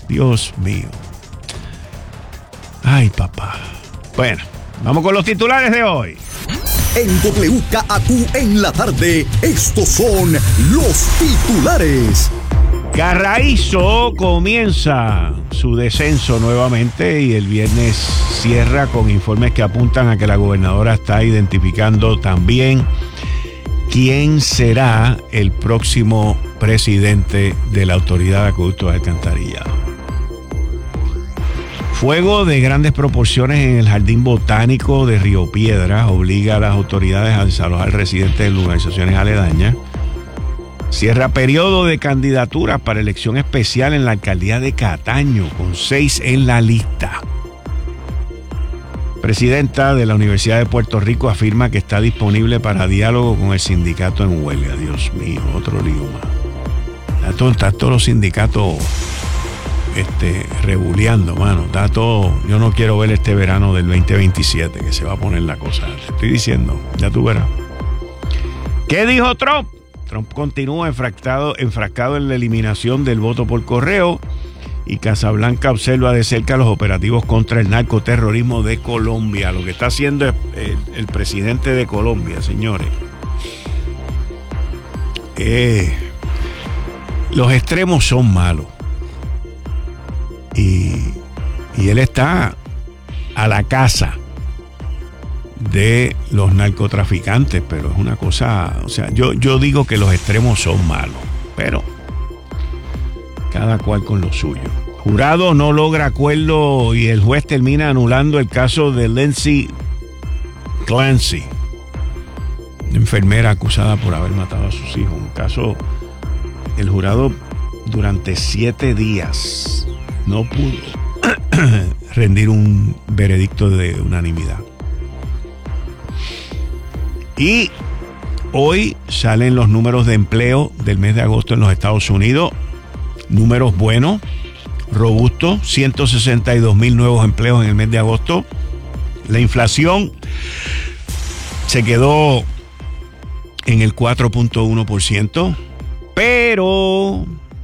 Dios mío. Ay, papá. Bueno, vamos con los titulares de hoy. En WKAQ en la tarde, estos son los titulares. Carraízo comienza su descenso nuevamente y el viernes cierra con informes que apuntan a que la gobernadora está identificando también quién será el próximo presidente de la Autoridad de Acueductos y Alcantarillados. Fuego de grandes proporciones en el Jardín Botánico de Río Piedras obliga a las autoridades a desalojar residentes de urbanizaciones aledañas. Cierra periodo de candidaturas para elección especial en la alcaldía de Cataño, con 6 en la lista. Presidenta de la Universidad de Puerto Rico afirma que está disponible para diálogo con el sindicato en huelga. Dios mío, otro lío más. Están todos los sindicatos rebuleando, mano. Está todo. Yo no quiero ver este verano del 2027 que se va a poner la cosa. Te estoy diciendo, ya tú verás. ¿Qué dijo Trump? Trump continúa enfrascado en la eliminación del voto por correo y Casablanca observa de cerca los operativos contra el narcoterrorismo de Colombia. Lo que está haciendo el presidente de Colombia, señores. Los extremos son malos. Y él está a la caza de los narcotraficantes, pero es una cosa, o sea, yo digo que los extremos son malos, pero cada cual con lo suyo. Jurado no logra acuerdo y el juez termina anulando el caso de Lindsay Clancy, una enfermera acusada por haber matado a sus hijos. Un caso, el jurado durante 7 días no pudo rendir un veredicto de unanimidad. Y hoy salen los números de empleo del mes de agosto en los Estados Unidos. Números buenos, robustos, 162,000 nuevos empleos en el mes de agosto. La inflación se quedó en el 4.1%, pero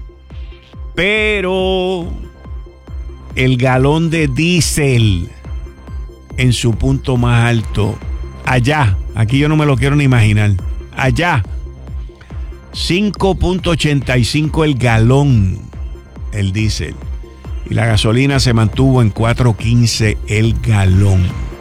el galón de diésel en su punto más alto, allá, aquí yo no me lo quiero ni imaginar, allá, 5.85 el galón, el diésel. Y la gasolina se mantuvo en 4.15 el galón.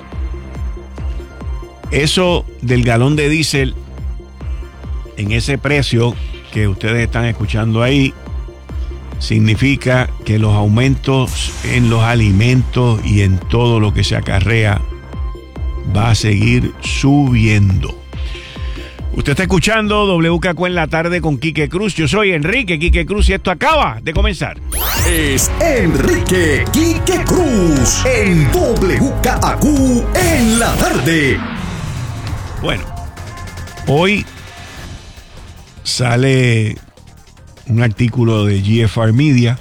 Eso del galón de diésel, en ese precio que ustedes están escuchando ahí, significa que los aumentos en los alimentos y en todo lo que se acarrea va a seguir subiendo. Usted está escuchando WKQ en la tarde con Quique Cruz. Yo soy Enrique Quique Cruz y esto acaba de comenzar. Es Enrique Quique Cruz en WKQ en la tarde. Bueno, hoy sale un artículo de GFR Media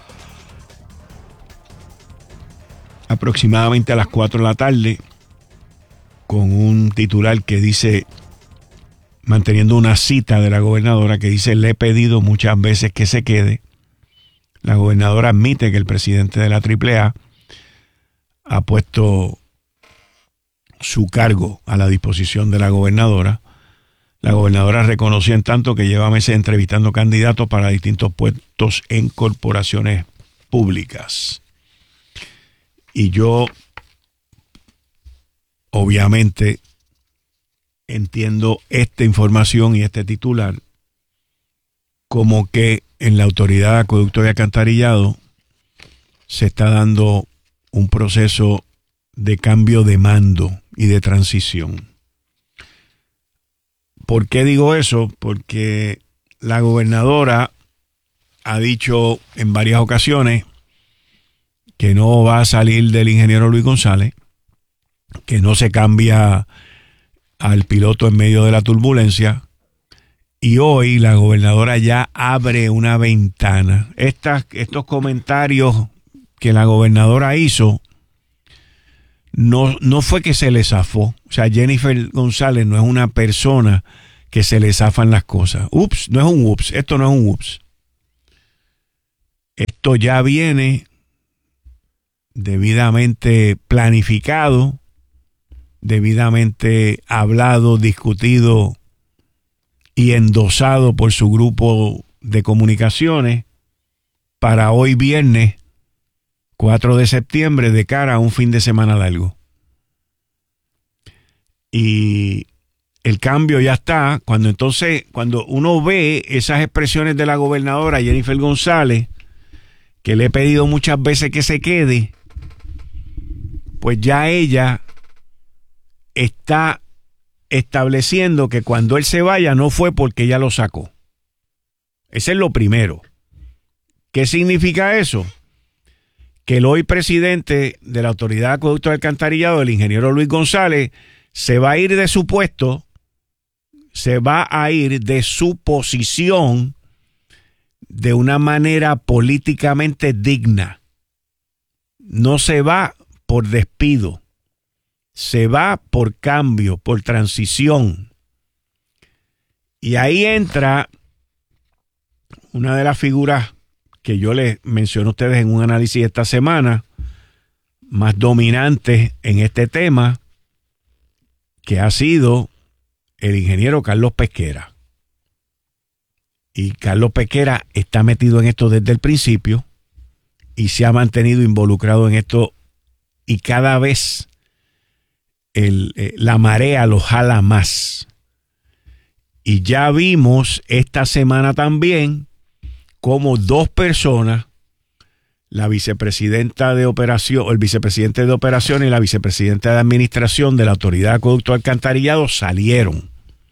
aproximadamente a las 4 de la tarde con un titular que dice, manteniendo una cita de la gobernadora que dice: le he pedido muchas veces que se quede. La gobernadora admite que el presidente de la AAA ha puesto su cargo a la disposición de la gobernadora. La gobernadora reconoció en tanto que lleva meses entrevistando candidatos para distintos puestos en corporaciones públicas. Y yo, obviamente, entiendo esta información y este titular como que en la Autoridad de Acueductos y Alcantarillado se está dando un proceso de cambio de mando y de transición. ¿Por qué digo eso? Porque la gobernadora ha dicho en varias ocasiones que no va a salir del ingeniero Luis González, que no se cambia al piloto en medio de la turbulencia, y hoy la gobernadora ya abre una ventana. Estos comentarios que la gobernadora hizo no fue que se le zafó. O sea, Jennifer González no es una persona que se le zafan las cosas. Ups, no es un ups. Esto no es un ups. Esto esto ya viene debidamente planificado, debidamente hablado, discutido y endosado por su grupo de comunicaciones para hoy viernes 4 de septiembre de cara a un fin de semana largo. Y el cambio ya está. Cuando uno ve esas expresiones de la gobernadora Jennifer González, que le he pedido muchas veces que se quede, pues ya ella está estableciendo que cuando él se vaya no fue porque ella lo sacó. Ese es lo primero. ¿Qué significa eso? Que el hoy presidente de la Autoridad de Acueductos y Alcantarillado, el ingeniero Luis González, se va a ir de su puesto, se va a ir de su posición de una manera políticamente digna. No se va por despido, se va por cambio, por transición. Y ahí entra una de las figuras que yo les menciono a ustedes en un análisis esta semana, más dominantes en este tema, que ha sido el ingeniero Carlos Pesquera. Y Carlos Pesquera está metido en esto desde el principio y se ha mantenido involucrado en esto, y cada vez la marea lo jala más. Y ya vimos esta semana también cómo dos personas, la vicepresidenta de operación, el vicepresidente de operaciones y la vicepresidenta de administración de la Autoridad de Acueductos y Alcantarillados salieron.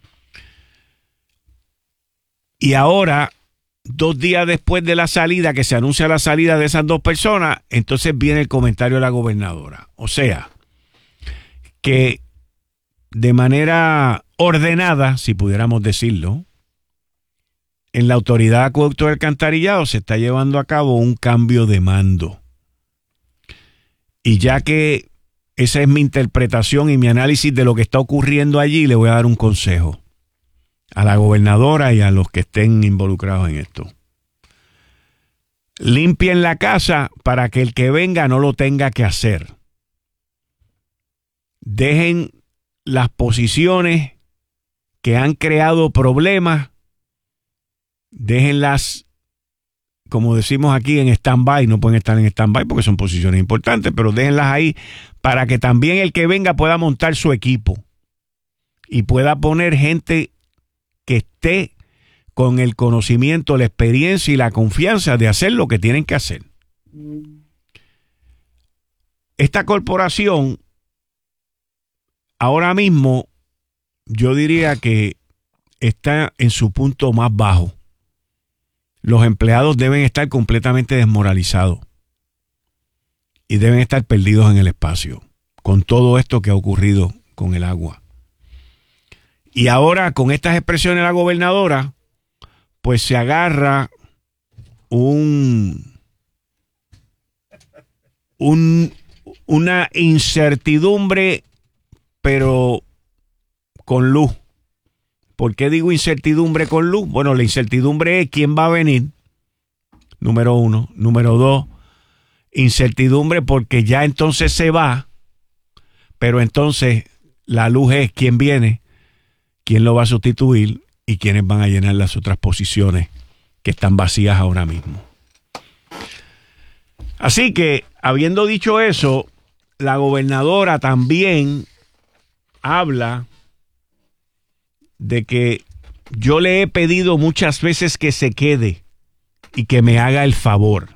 Y ahora, 2 días después de la salida, que se anuncia la salida de esas dos personas, entonces viene el comentario de la gobernadora. O sea, que de manera ordenada, si pudiéramos decirlo, en la Autoridad de Acueductos y Alcantarillados se está llevando a cabo un cambio de mando. Y ya que esa es mi interpretación y mi análisis de lo que está ocurriendo allí, le voy a dar un consejo a la gobernadora y a los que estén involucrados en esto. Limpien la casa para que el que venga no lo tenga que hacer. Dejen las posiciones que han creado problemas, déjenlas, como decimos aquí, en stand-by. No pueden estar en stand-by porque son posiciones importantes, pero déjenlas ahí para que también el que venga pueda montar su equipo y pueda poner gente que esté con el conocimiento, la experiencia y la confianza de hacer lo que tienen que hacer. Esta corporación, ahora mismo, yo diría que está en su punto más bajo. Los empleados deben estar completamente desmoralizados y deben estar perdidos en el espacio con todo esto que ha ocurrido con el agua. Y ahora, con estas expresiones de la gobernadora, pues se agarra una incertidumbre, pero con luz. ¿Por qué digo incertidumbre con luz? Bueno, la incertidumbre es quién va a venir, número 1. Número 2, incertidumbre porque ya entonces se va, pero entonces la luz es quién viene, quién lo va a sustituir y quiénes van a llenar las otras posiciones que están vacías ahora mismo. Así que, habiendo dicho eso, la gobernadora también habla de que yo le he pedido muchas veces que se quede y que me haga el favor.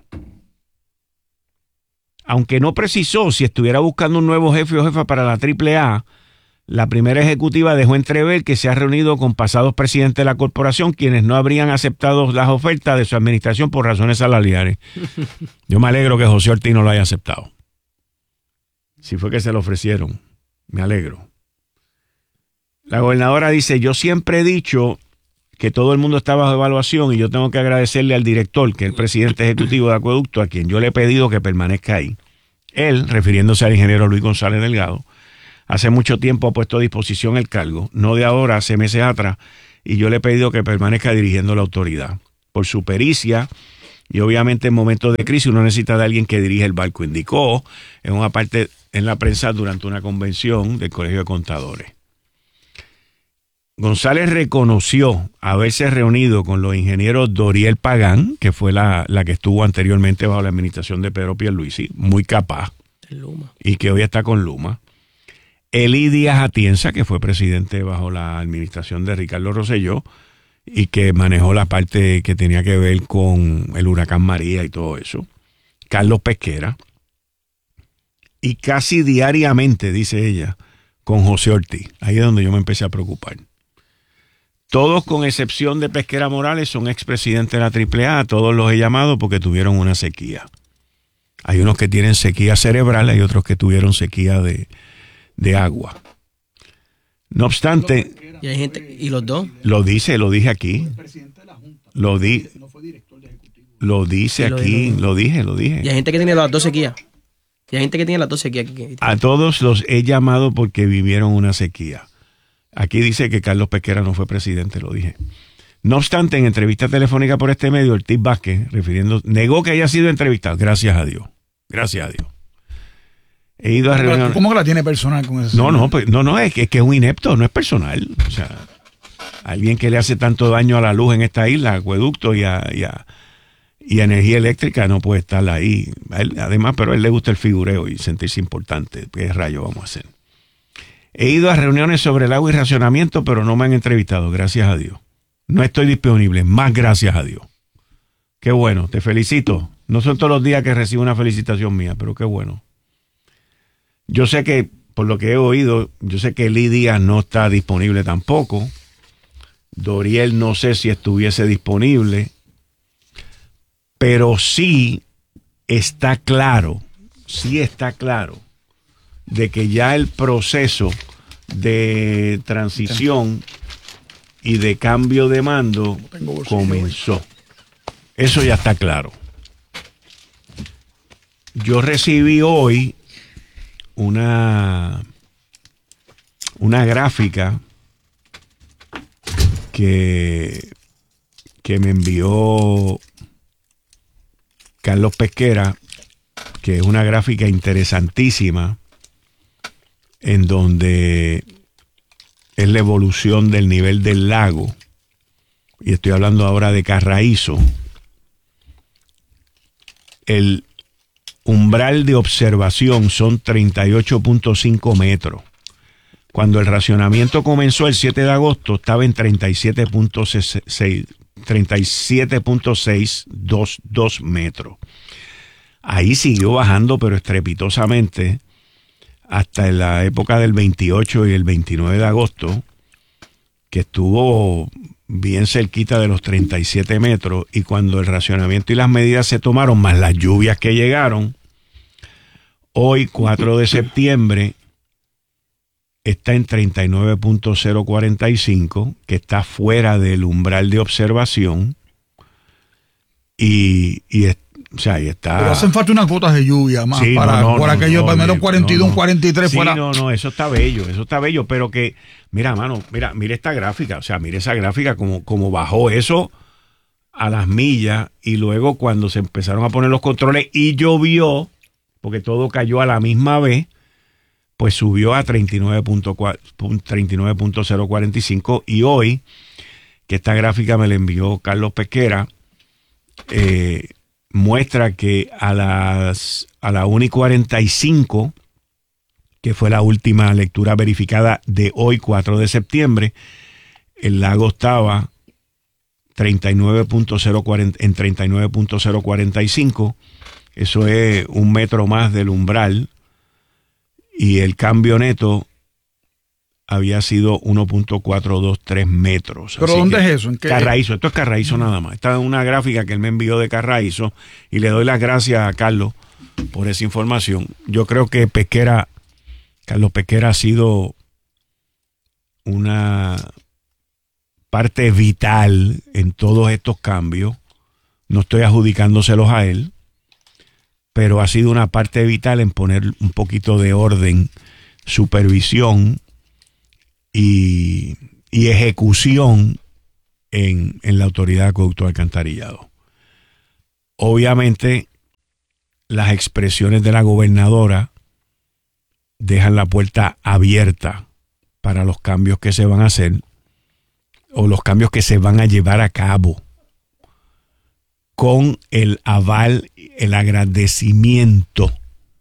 Aunque no precisó si estuviera buscando un nuevo jefe o jefa para la AAA, la primera ejecutiva dejó entrever que se ha reunido con pasados presidentes de la corporación quienes no habrían aceptado las ofertas de su administración por razones salariales. Yo me alegro que José Ortiz no lo haya aceptado. Si fue que se lo ofrecieron, me alegro. La gobernadora dice, yo siempre he dicho que todo el mundo está bajo evaluación y yo tengo que agradecerle al director, que es el presidente ejecutivo de Acueducto, a quien yo le he pedido que permanezca ahí. Él, refiriéndose al ingeniero Luis González Delgado, hace mucho tiempo ha puesto a disposición el cargo, no de ahora, hace meses atrás, y yo le he pedido que permanezca dirigiendo la autoridad por su pericia Y obviamente en momentos de crisis uno necesita de alguien que dirija el barco. Indicó en una parte en la prensa durante una convención del Colegio de Contadores. González reconoció haberse reunido con los ingenieros Doriel Pagán, que fue la que estuvo anteriormente bajo la administración de Pedro Pierluisi, muy capaz, Luma. y que hoy está con Luma. Elí Díaz Atienza, que fue presidente bajo la administración de Ricardo Rosselló y que manejó la parte que tenía que ver con el huracán María y todo eso. Carlos Pesquera. Y casi diariamente, dice ella, con José Ortiz. Ahí es donde yo me empecé a preocupar. Todos, con excepción de Pesquera Morales, son expresidentes de la AAA. Todos los he llamado porque tuvieron una sequía. Hay unos que tienen sequía cerebral, hay otros que tuvieron sequía de agua. No obstante, Y hay gente, y los dos. lo dije aquí. Lo dice aquí, lo dije. Y hay gente que tiene las dos sequías. Y hay gente que tiene las dos sequías. A todos los he llamado porque vivieron una sequía. Aquí dice que Carlos Pesquera no fue presidente, lo dije. No obstante, en entrevista telefónica por este medio, Ortiz Vázquez, negó que haya sido entrevistado. Gracias a Dios. Gracias a Dios. He ido a reuniones. ¿Cómo que la tiene personal con eso? No, es que es un inepto, no es personal. O sea, alguien que le hace tanto daño a la luz en esta isla, acueducto y a energía eléctrica, no puede estar ahí. Además, pero a él le gusta el figureo y sentirse importante. ¿Qué rayo vamos a hacer? He ido a reuniones sobre el agua y racionamiento, pero no me han entrevistado, gracias a Dios. No estoy disponible, más gracias a Dios. Qué bueno, te felicito. No son todos los días que recibo una felicitación mía, pero qué bueno. Yo sé que, por lo que he oído, yo sé que Elí Díaz no está disponible tampoco. Doriel no sé si estuviese disponible, pero sí está claro de que ya el proceso de transición y de cambio de mando comenzó. Eso ya está claro. Yo recibí hoy una gráfica que me envió Carlos Pesquera, que es una gráfica interesantísima, en donde es la evolución del nivel del lago, y estoy hablando ahora de Carraízo. El umbral de observación son 38.5 metros. Cuando el racionamiento comenzó el 7 de agosto, estaba en 37.622 metros. Ahí siguió bajando, pero estrepitosamente, hasta en la época del 28 y el 29 de agosto, que estuvo bien cerquita de los 37 metros, y cuando el racionamiento y las medidas se tomaron, más las lluvias que llegaron, hoy, 4 de septiembre, está en 39.045, que está fuera del umbral de observación, y está. Pero hacen falta unas gotas de lluvia más sí, por aquello, para menos 42, 43 sí, fuera. No, eso está bello, pero que, mira, mano, mira esta gráfica, o sea, mira esa gráfica como bajó eso a las millas, y luego cuando se empezaron a poner los controles y llovió, porque todo cayó a la misma vez, pues subió a 39.045, y hoy, que esta gráfica me la envió Carlos Pesquera, muestra que a la 1:45, que fue la última lectura verificada de hoy, 4 de septiembre, el lago estaba en 39.045, eso es 1 metro más del umbral, y el cambio neto había sido 1.423 metros. ¿Pero así dónde que, es eso? ¿En qué? Carraízo, esto es Carraízo nada más. Esta es una gráfica que él me envió de Carraízo, y le doy las gracias a Carlos por esa información. Yo creo que Carlos Pesquera ha sido una parte vital en todos estos cambios. No estoy adjudicándoselos a él, pero ha sido una parte vital en poner un poquito de orden, supervisión y ejecución en la Autoridad de Acueducto y Alcantarillado. obviamente las expresiones de la gobernadora dejan la puerta abierta para los cambios que se van a hacer o los cambios que se van a llevar a cabo con el aval, el agradecimiento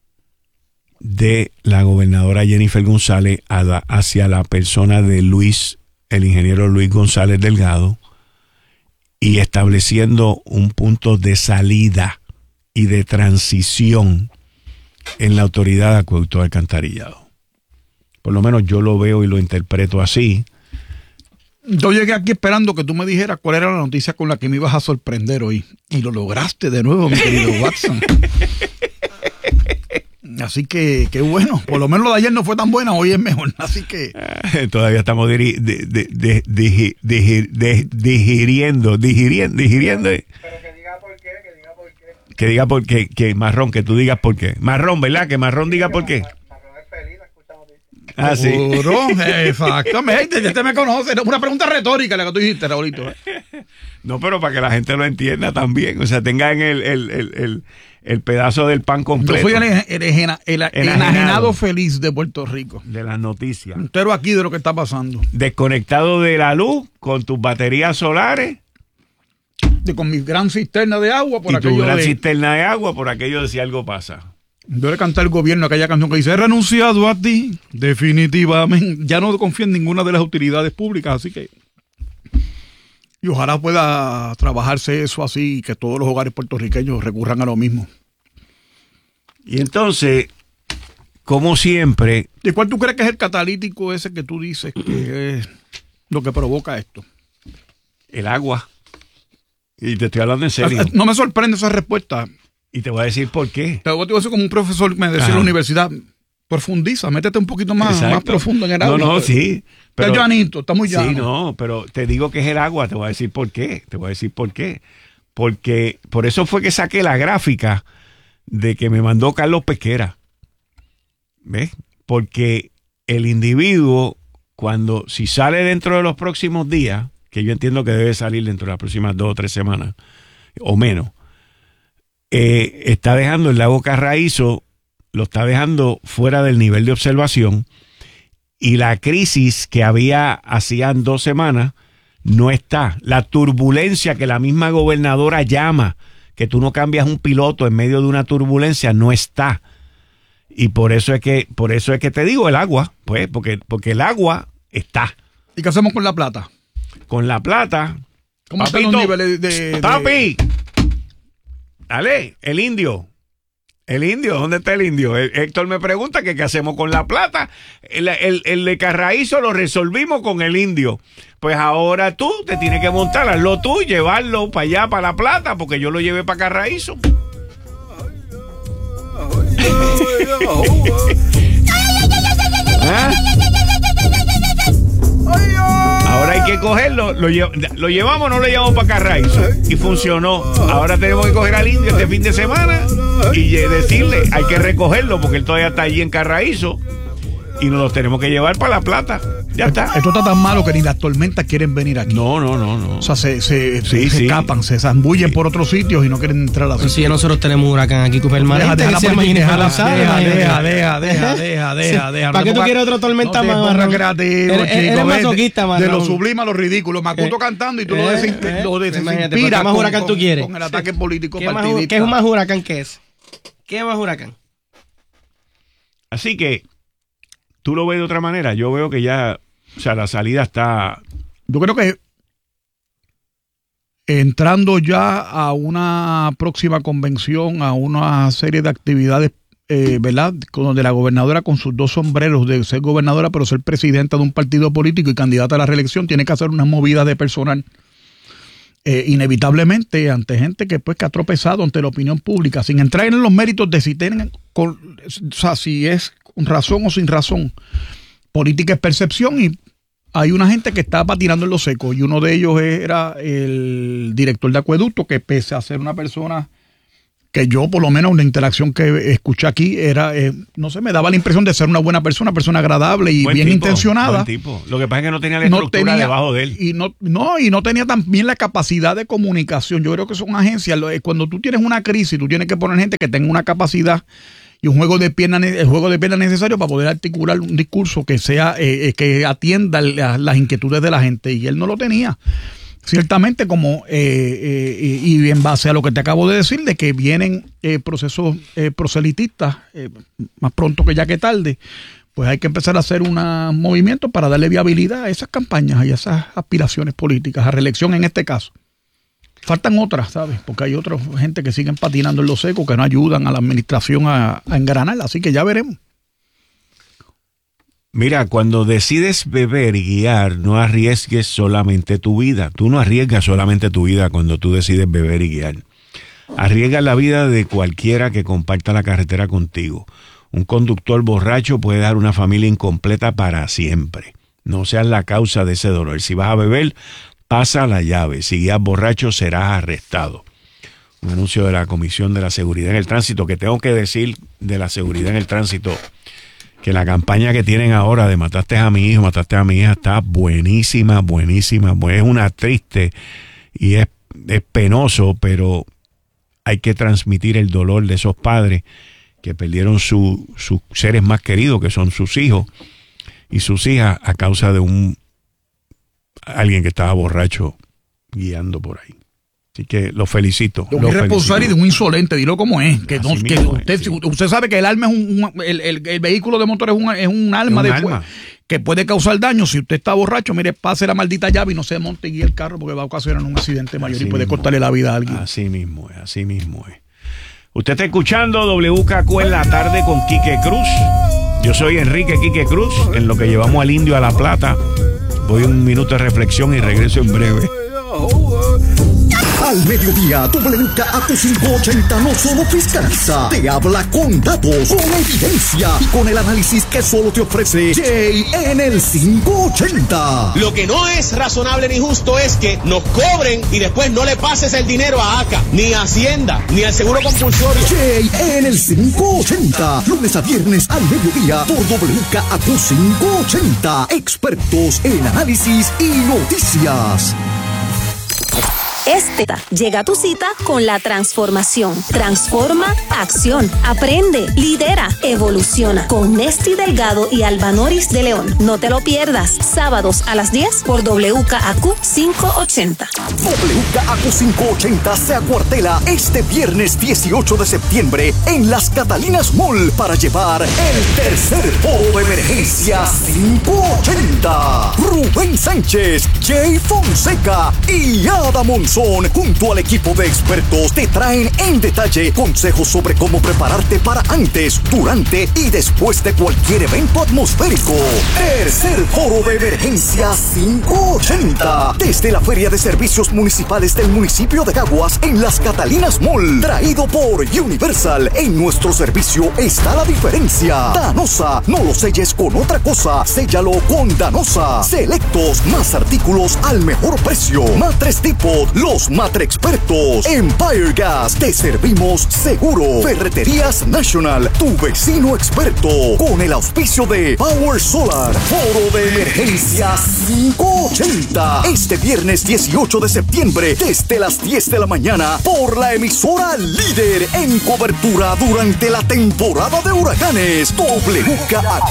de la gobernadora Jennifer González hacia la persona de el ingeniero Luis González Delgado, y estableciendo un punto de salida y de transición en la autoridad de acueducto de alcantarillado. Por lo menos yo lo veo y lo interpreto así. Yo llegué aquí esperando que tú me dijeras cuál era la noticia con la que me ibas a sorprender hoy. Y lo lograste de nuevo, mi querido Watson. Así que, qué bueno. Por lo menos lo de ayer no fue tan buena, hoy es mejor. Así que... Todavía estamos digiriendo. Pero que diga por qué. Que diga por qué. Que Marrón, que tú digas por qué. Marrón, ¿verdad? Que Marrón diga por qué. Marrón es feliz, escuchamos. Ah, sí. Seguro, exactamente. Este me conoce. Una pregunta retórica la que tú dijiste, Raulito. No, pero para que la gente lo entienda también. O sea, tengan el pedazo del pan completo. Yo soy el enajenado feliz de Puerto Rico. De las noticias. Entero aquí de lo que está pasando. Desconectado de la luz, con tus baterías solares. Con mi gran cisterna de agua. Cisterna de agua, por aquello de si algo pasa. Yo le canté al gobierno aquella canción que dice: he renunciado a ti, definitivamente. Ya no confío en ninguna de las utilidades públicas, así que... Y ojalá pueda trabajarse eso así y que todos los hogares puertorriqueños recurran a lo mismo. Y entonces, como siempre... ¿Y cuál tú crees que es el catalítico ese que tú dices que es lo que provoca esto? El agua. Y te estoy hablando en serio. No me sorprende esa respuesta. Y te voy a decir por qué. Te voy a decir como un profesor me decía en la universidad: profundiza, métete un poquito más profundo en el agua. No, sí. Pero, está llanito, está muy llano. Sí, no, pero te digo que es el agua, te voy a decir por qué. Porque por eso fue que saqué la gráfica de que me mandó Carlos Pesquera. ¿Ves? Porque el individuo, si sale dentro de los próximos días, que yo entiendo que debe salir dentro de las próximas 2 o 3 semanas, o menos, está dejando el lago Carraízo, lo está dejando fuera del nivel de observación, y la crisis que había hacían 2 semanas no está. La turbulencia que la misma gobernadora llama, que tú no cambias un piloto en medio de una turbulencia, no está. Y por eso es que te digo el agua, pues, porque el agua está. ¿Y qué hacemos con la plata? Con la plata, ¿cómo están los niveles de... ¡Papi! Dale, el indio, ¿dónde está el indio? Héctor me pregunta que qué hacemos con la plata. El de Carraízo lo resolvimos con el indio. Pues ahora tú te tienes que montar, hazlo tú, llevarlo para allá, para la plata, porque yo lo llevé para Carraízo. ¿Ah? Ahora hay que cogerlo, lo llevamos o no lo llevamos para Carraízo, y funcionó. Ahora tenemos que coger al indio este fin de semana y decirle, hay que recogerlo porque él todavía está allí en Carraízo y nos lo tenemos que llevar para La Plata. Ya está. Esto está tan malo que ni las tormentas quieren venir aquí. No. O sea, se escapan, se zambullen por otros sitios y no quieren entrar a la ciudad. Si ya nosotros tenemos un huracán aquí, permanente. Deja. ¿Para qué tú quieres otra tormenta más? No te pongas creativo, chico. Eres masoquista, Marrón. De lo sublime a lo ridículo. Macuto cantando y tú lo desinspiras. ¿Qué más huracán tú quieres? Con el ataque político partidista. ¿Qué es más huracán que es? ¿Qué es más huracán? Así que tú lo ves de otra manera. Yo veo que ya, o sea, la salida está... Yo creo que entrando ya a una próxima convención, a una serie de actividades, ¿verdad? Donde la gobernadora, con sus 2 sombreros de ser gobernadora, pero ser presidenta de un partido político y candidata a la reelección, tiene que hacer unas movidas de personal. Inevitablemente ante gente que ha tropezado ante la opinión pública, sin entrar en los méritos de si tienen, o sea, si es con razón o sin razón. Política es percepción y hay una gente que está patinando en lo seco, y uno de ellos era el director de acueducto, que pese a ser una persona que yo, por lo menos, una interacción que escuché aquí era, no sé, me daba la impresión de ser una buena persona agradable y Buen bien tipo, intencionada. buen tipo. Lo que pasa es que no tenía la estructura debajo de él. Y no tenía también la capacidad de comunicación. Yo creo que son agencias, cuando tú tienes una crisis, tú tienes que poner gente que tenga una capacidad y un juego de piernas necesario para poder articular un discurso que sea que atienda las inquietudes de la gente, y él no lo tenía. Ciertamente, como y en base a lo que te acabo de decir, de que vienen procesos proselitistas más pronto que ya que tarde, pues hay que empezar a hacer un movimiento para darle viabilidad a esas campañas y a esas aspiraciones políticas, a reelección en este caso. Faltan otras, ¿sabes? Porque hay otra gente que siguen patinando en lo seco, que no ayudan a la administración a engranar, así que ya veremos. Mira, cuando decides beber y guiar, no arriesgues solamente tu vida. Tú no arriesgas solamente tu vida cuando tú decides beber y guiar. Arriesgas la vida de cualquiera que comparta la carretera contigo. Un conductor borracho puede dejar una familia incompleta para siempre. No seas la causa de ese dolor. Si vas a beber, pasa la llave. Si guías borracho, serás arrestado. Un anuncio de la Comisión de la Seguridad en el Tránsito, que tengo que decir de la seguridad en el tránsito, que la campaña que tienen ahora de mataste a mi hijo, mataste a mi hija, está buenísima, buenísima. Es una triste y es penoso, pero hay que transmitir el dolor de esos padres que perdieron sus seres más queridos, que son sus hijos y sus hijas, a causa de alguien que estaba borracho guiando por ahí. Así que lo felicito. De un irresponsable y de un insolente, dilo como es. Que usted sabe que el arma el vehículo de motor es un arma que puede causar daño. Si usted está borracho, mire, pase la maldita llave y no se monte y guíe el carro, porque va a ocasionar un accidente mayor y puede cortarle la vida a alguien. Así mismo es, así mismo es. Usted está escuchando WKQ en la tarde con Quique Cruz. Yo soy Enrique Quique Cruz, en lo que llevamos al Indio a La Plata. Voy un minuto de reflexión y regreso en breve. Al mediodía, WKAQ 580 no solo fiscaliza, te habla con datos, con evidencia y con el análisis que solo te ofrece Jay en el 580. Lo que no es razonable ni justo es que nos cobren y después no le pases el dinero a ACA, ni a Hacienda, ni al Seguro Compulsorio. Jay en el 580, lunes a viernes al mediodía por WKAQ 580. Expertos en análisis y noticias. Llega a tu cita con la transformación. Transforma, acción, aprende, lidera, evoluciona. Con Nesti Delgado y Albanoris de León. No te lo pierdas. Sábados a las 10 por WKAQ 580. WKAQ 580 se acuartela este viernes 18 de septiembre en Las Catalinas Mall para llevar el tercer foro de emergencia 580. Rubén Sánchez, Jay Fonseca y Ada Monzón, junto al equipo de expertos, te traen en detalle consejos sobre cómo prepararte para antes, durante y después de cualquier evento atmosférico. Tercer foro de emergencia 580, desde la Feria de Servicios Municipales del municipio de Caguas en Las Catalinas Mall, traído por Universal. En nuestro servicio está la diferencia. Danosa, no lo selles con otra cosa, séllalo con Danosa. Selectos, más artículos al mejor precio. Matres Tipo, los Matre Expertos. Empire Gas, te servimos seguro. Ferreterías National, tu vecino experto. Con el auspicio de Power Solar. Foro de emergencia 580. Este viernes 18 de septiembre, desde las 10 de la mañana, por la emisora líder en cobertura durante la temporada de huracanes. WKAQ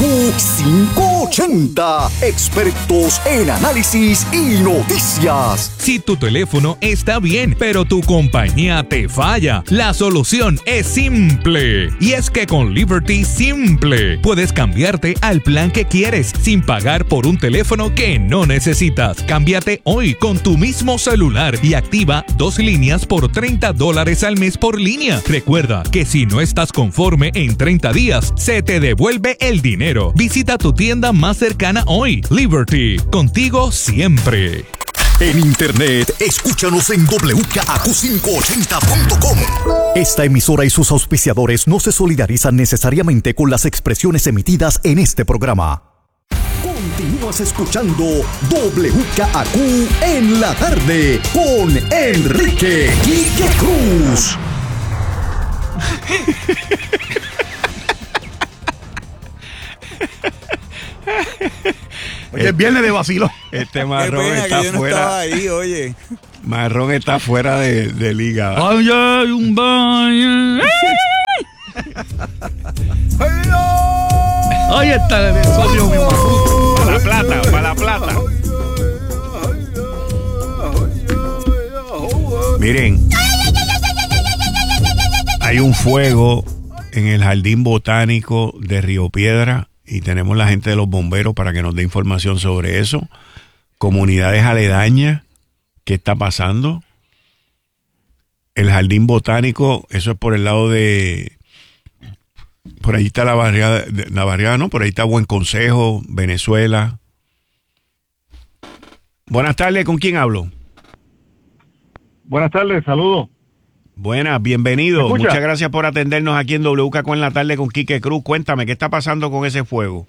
580. Expertos en análisis y noticias. Si tu teléfono está bien, pero tu compañía te falla, la solución es simple. Y es que con Liberty Simple puedes cambiarte al plan que quieres sin pagar por un teléfono que no necesitas. Cámbiate hoy con tu mismo celular y activa 2 líneas por $30 al mes por línea. Recuerda que si no estás conforme en 30 días, se te devuelve el dinero. Visita tu tienda más cercana hoy. Liberty, contigo siempre. En internet, escúchanos en WKAQ580.com. Esta emisora y sus auspiciadores no se solidarizan necesariamente con las expresiones emitidas en este programa. Continúas escuchando WKAQ en la tarde con Enrique Quique Cruz. Oye, es viernes de vacilo. Este Qué marrón pena está que yo no estaba fuera. ahí, oye. Marrón está fuera de liga. Ay, ay, un baño. Ahí está el socio mi Marrón. Para la plata, para la plata. Miren, hay un fuego en el Jardín Botánico de Río Piedra y tenemos la gente de los bomberos para que nos dé información sobre eso. Comunidades aledañas, ¿qué está pasando? El Jardín Botánico, eso es por el lado de... Por ahí está la barriada, ¿no? Por ahí está Buen Consejo, Venezuela. Buenas tardes, ¿con quién hablo? Buenas tardes, saludos. Buenas, bienvenido. ¿Me escucha? Muchas gracias por atendernos aquí en WKQ en la tarde con Quique Cruz. Cuéntame, ¿qué está pasando con ese fuego?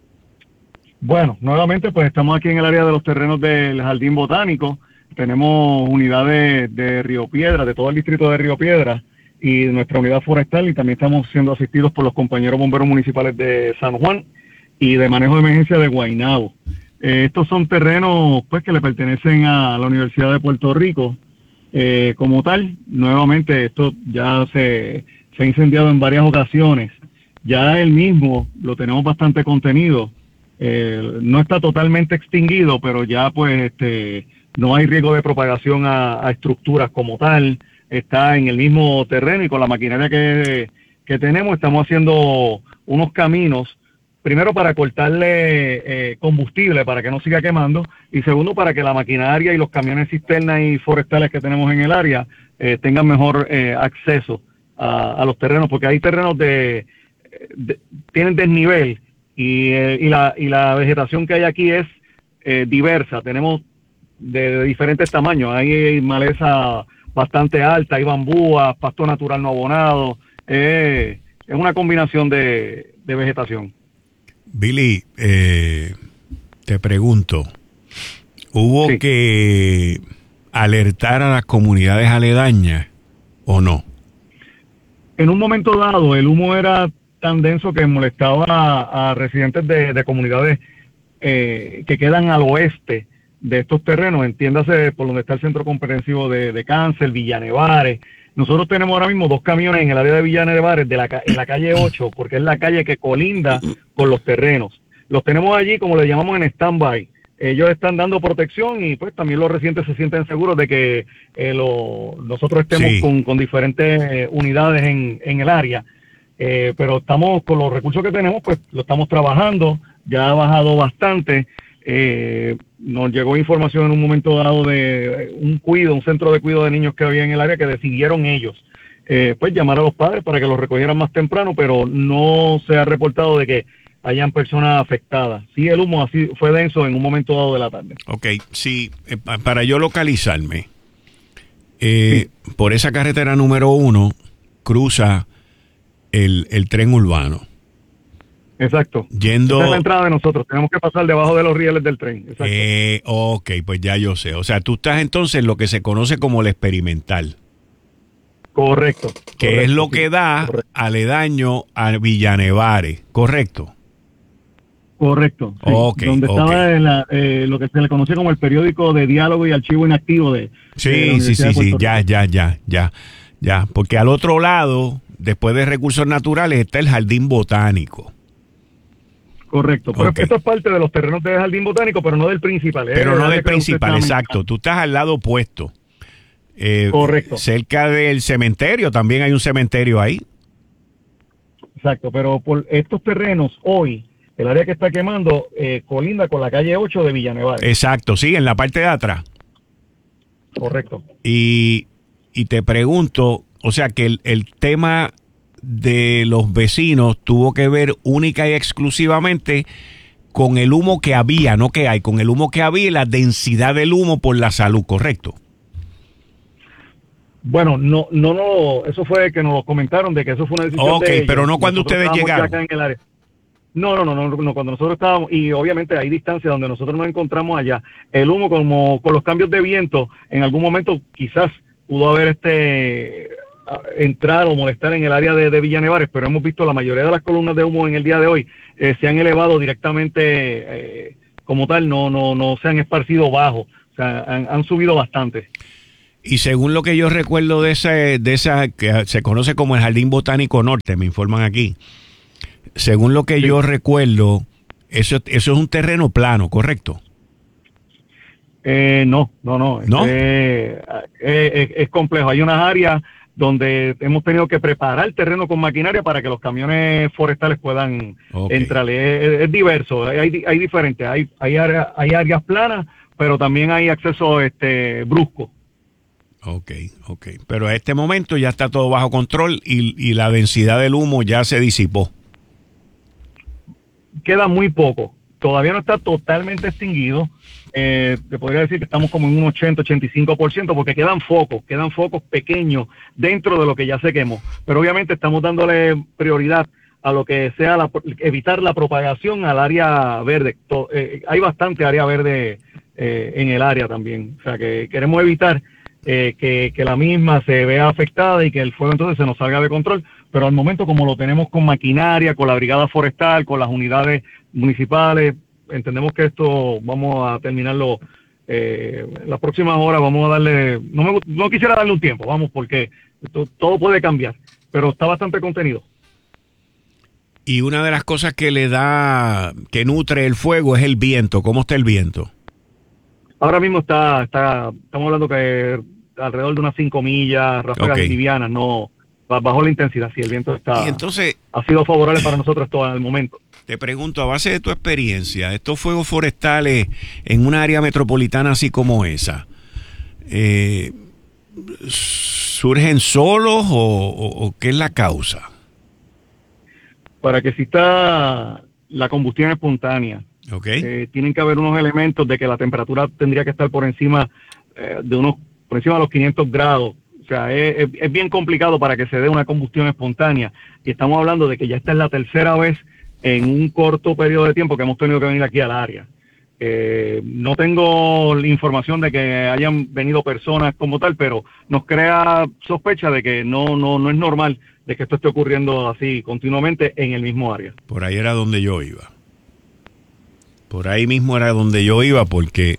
Bueno, nuevamente pues estamos aquí en el área de los terrenos del Jardín Botánico. Tenemos unidades de Río Piedra, de todo el distrito de Río Piedra y nuestra unidad forestal, y también estamos siendo asistidos por los compañeros bomberos municipales de San Juan y de manejo de emergencia de Guaynabo. Estos son terrenos pues que le pertenecen a la Universidad de Puerto Rico. Como tal, nuevamente esto ya se ha incendiado en varias ocasiones. Ya el mismo lo tenemos bastante contenido. No está totalmente extinguido, pero ya pues no hay riesgo de propagación a estructuras como tal. Está en el mismo terreno y con la maquinaria que tenemos estamos haciendo unos caminos, primero para cortarle combustible para que no siga quemando, y segundo para que la maquinaria y los camiones cisternas y forestales que tenemos en el área tengan mejor acceso a los terrenos, porque hay terrenos tienen desnivel y la vegetación que hay aquí es diversa. Tenemos de diferentes tamaños. Hay maleza bastante alta, hay bambúas, pasto natural no abonado. Es una combinación de vegetación. Billy, te pregunto, ¿hubo Sí. que alertar a las comunidades aledañas o no? En un momento dado, el humo era tan denso que molestaba a residentes de comunidades que quedan al oeste de estos terrenos, entiéndase por donde está el centro comprensivo de Cáncer, Villanevares. Nosotros tenemos ahora mismo 2 camiones en el área de Villanevares en la calle 8, porque es la calle que colinda con los terrenos. Los tenemos allí, como le llamamos, en stand-by. Ellos están dando protección y pues también los residentes se sienten seguros de que nosotros estemos Sí. con diferentes unidades en el área. Pero estamos con los recursos que tenemos, pues lo estamos trabajando. Ya ha bajado bastante. Nos llegó información en un momento dado de un centro de cuidado de niños que había en el área, que decidieron ellos pues llamar a los padres para que los recogieran más temprano, pero no se ha reportado de que hayan personas afectadas. Sí, el humo así fue denso en un momento dado de la tarde. Ok, sí, para yo localizarme, por esa carretera número 1 cruza el tren urbano. Exacto. Yendo... Esa es la entrada de nosotros. Tenemos que pasar debajo de los rieles del tren. Exacto. Ok, pues ya yo sé. O sea, tú estás entonces en lo que se conoce como el experimental, Correcto. que correcto, es lo sí, que da correcto. aledaño a Villanevares, ¿correcto? Correcto. Sí. Ok, Donde ok. estaba lo que se le conoce como el periódico de diálogo y archivo inactivo de la Sí, Universidad de Puerto Rico. ya. Porque al otro lado, después de recursos naturales, está el Jardín Botánico. Correcto. Pero Ok. esto es parte de los terrenos del Jardín Botánico, pero no del principal. Pero no el área del que principal, usted está exacto. Tú estás al lado opuesto. Correcto. Cerca del cementerio, también hay un cementerio ahí. Exacto, pero por estos terrenos hoy, el área que está quemando colinda con la calle 8 de Villanevares. Exacto, sí, en la parte de atrás. Correcto. Y te pregunto, o sea que el tema de los vecinos tuvo que ver única y exclusivamente con el humo que había, no que hay, con el humo que había y la densidad del humo por la salud, ¿correcto? Bueno, no, eso fue que nos lo comentaron de que eso fue una decisión Ok, de ellos. pero no cuando Nosotros ustedes estábamos ya llegaron. acá en el área. No, cuando nosotros estábamos, y obviamente hay distancia donde nosotros nos encontramos allá. El humo, como con los cambios de viento, en algún momento quizás pudo haber entrar o molestar en el área de Villa Nevares, pero hemos visto la mayoría de las columnas de humo en el día de hoy se han elevado directamente como tal, no se han esparcido bajo, o sea, han subido bastante. Y según lo que yo recuerdo de esa que se conoce como el Jardín Botánico Norte, me informan aquí, según lo que yo recuerdo, eso es un terreno plano, ¿correcto? No. ¿No? Es complejo. Hay unas áreas donde hemos tenido que preparar el terreno con maquinaria para que los camiones forestales puedan entrar. Es diverso, hay diferentes. Hay áreas planas, pero también hay acceso brusco. Ok. Pero a este momento ya está todo bajo control y la densidad del humo ya se disipó. Queda muy poco. Todavía no está totalmente extinguido. Te podría decir que estamos como en un 80-85%, porque quedan focos pequeños dentro de lo que ya se quemó. Pero obviamente estamos dándole prioridad a lo que sea evitar la propagación al área verde. Hay bastante área verde en el área también. O sea que queremos evitar que la misma se vea afectada y que el fuego entonces se nos salga de control, pero al momento como lo tenemos con maquinaria, con la brigada forestal, con las unidades municipales, entendemos que esto vamos a terminarlo las próximas horas, vamos a darle, no quisiera darle un tiempo, porque todo puede cambiar, pero está bastante contenido. Y una de las cosas que que nutre el fuego es el viento. ¿Cómo está el viento? Ahora mismo estamos hablando que alrededor de unas 5 millas, ráfagas livianas, no bajo la intensidad, sí, el viento ha sido favorable para nosotros todo el momento. Te pregunto, a base de tu experiencia, estos fuegos forestales en un área metropolitana así como esa, ¿surgen solos o qué es la causa? Para que exista la combustión espontánea, tienen que haber unos elementos de que la temperatura tendría que estar por encima por encima de los 500 grados. O sea, es bien complicado para que se dé una combustión espontánea. Y estamos hablando de que ya esta es la tercera vez en un corto periodo de tiempo que hemos tenido que venir aquí al área. No tengo la información de que hayan venido personas como tal, pero nos crea sospecha de que no es normal de que esto esté ocurriendo así continuamente en el mismo área. Por ahí era donde yo iba. Por ahí mismo era donde yo iba porque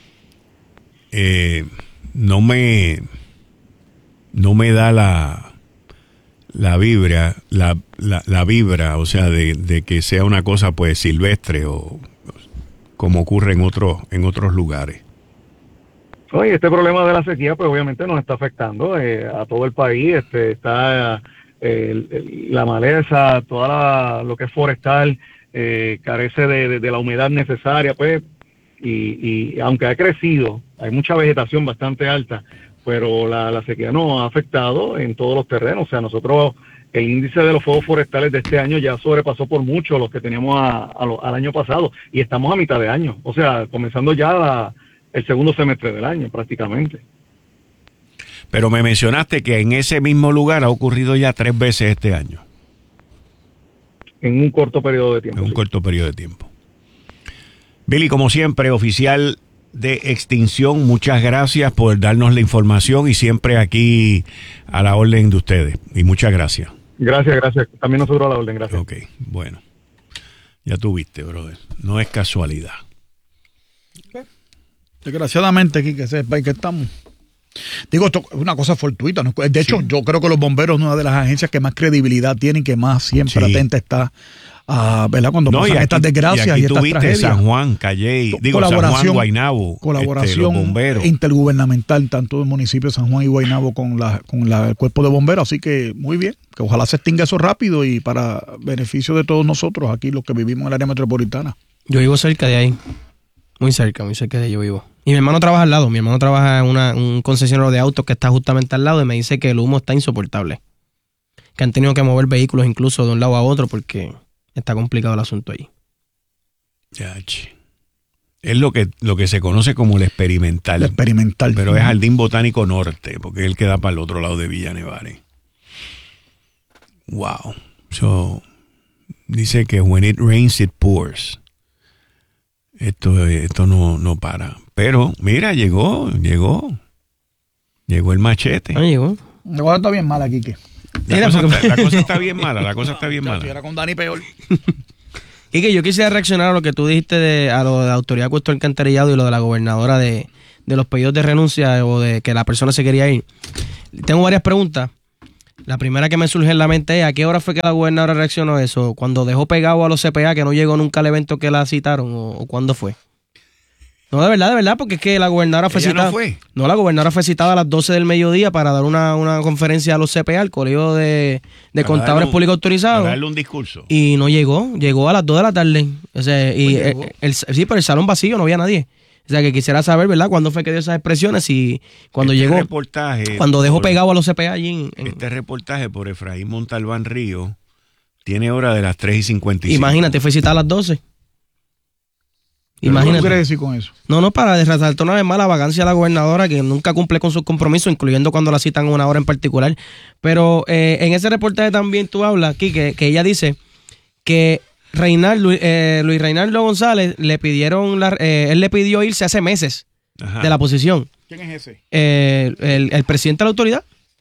no me da la vibra, o sea, de que sea una cosa pues silvestre o como ocurre en otros lugares. Oye, este problema de la sequía pues obviamente nos está afectando a todo el país. Está la maleza, lo que es forestal, carece de la humedad necesaria, pues, y aunque ha crecido, hay mucha vegetación bastante alta, pero la sequía nos ha afectado en todos los terrenos. O sea, nosotros, el índice de los fuegos forestales de este año ya sobrepasó por mucho los que teníamos al año pasado, y estamos a mitad de año, o sea, comenzando ya el segundo semestre del año prácticamente. Pero me mencionaste que en ese mismo lugar ha ocurrido ya 3 veces este año. En un corto periodo de tiempo. En un corto periodo de tiempo. Billy, como siempre, oficial de extinción, muchas gracias por darnos la información y siempre aquí a la orden de ustedes. Y muchas gracias. Gracias. También nosotros a la orden, gracias. Ok, bueno. Ya tuviste, brother. No es casualidad. Desgraciadamente, aquí que sepa que estamos. Digo, esto es una cosa fortuita, ¿no? De hecho, yo creo que los bomberos es una de las agencias que más credibilidad tienen, que más siempre atenta está, ¿verdad? Cuando pasan estas desgracias y estas tragedias. San Juan, Calley, San Juan, Guaynabo, colaboración los bomberos intergubernamental, tanto del municipio de San Juan y Guaynabo con el cuerpo de bomberos, así que muy bien, que ojalá se extinga eso rápido y para beneficio de todos nosotros aquí, los que vivimos en el área metropolitana. Yo vivo cerca de ahí, muy cerca de ahí yo vivo. Y mi hermano trabaja al lado. Mi hermano trabaja en un concesionario de autos que está justamente al lado y me dice que el humo está insoportable. Que han tenido que mover vehículos incluso de un lado a otro porque está complicado el asunto ahí. Es lo que se conoce como el experimental. El experimental. Pero es Jardín Botánico Norte, porque él queda para el otro lado de Villa Nevares. Wow. So, dice que when it rains, it pours. Esto no para. Pero, mira, llegó el machete. Llegó. La cosa está bien mala, Quique. La cosa está bien mala, la cosa está bien Si mala. era con Dani peor. Quique, yo quisiera reaccionar a lo que tú dijiste a lo de la autoridad Cuesto Alcantarillado y lo de la gobernadora de los pedidos de renuncia o de que la persona se quería ir. Tengo varias preguntas. La primera que me surge en la mente es: ¿a qué hora fue que la gobernadora reaccionó a eso? ¿Cuando dejó pegado a los CPA que no llegó nunca al evento que la citaron? ¿O cuándo fue? No, de verdad, porque es que la gobernadora fue ¿Ella citada. no fue? No, la gobernadora fue citada a las 12 del mediodía para dar una conferencia a los CPA, al Colegio de Contadores Públicos Autorizados. Para darle un discurso. Y no llegó a las 2 de la tarde. O sea, sí, pero el salón vacío, no había nadie. O sea, que quisiera saber, ¿verdad?, cuándo fue que dio esas expresiones y cuando llegó, cuando dejó pegado a los CPA allí. Este reportaje por Efraín Montalbán Río tiene hora de las 3:55. Imagínate, fue citada a las 12. Imagínate. ¿Qué quiere decir con eso? No, para resaltar una vez más la vagancia de la gobernadora, que nunca cumple con sus compromisos, incluyendo cuando la citan una hora en particular. Pero en ese reportaje también tú hablas aquí que ella dice que Luis Reinaldo González le pidieron, él le pidió irse hace meses de la posición. ¿Quién es ese? El presidente de la autoridad.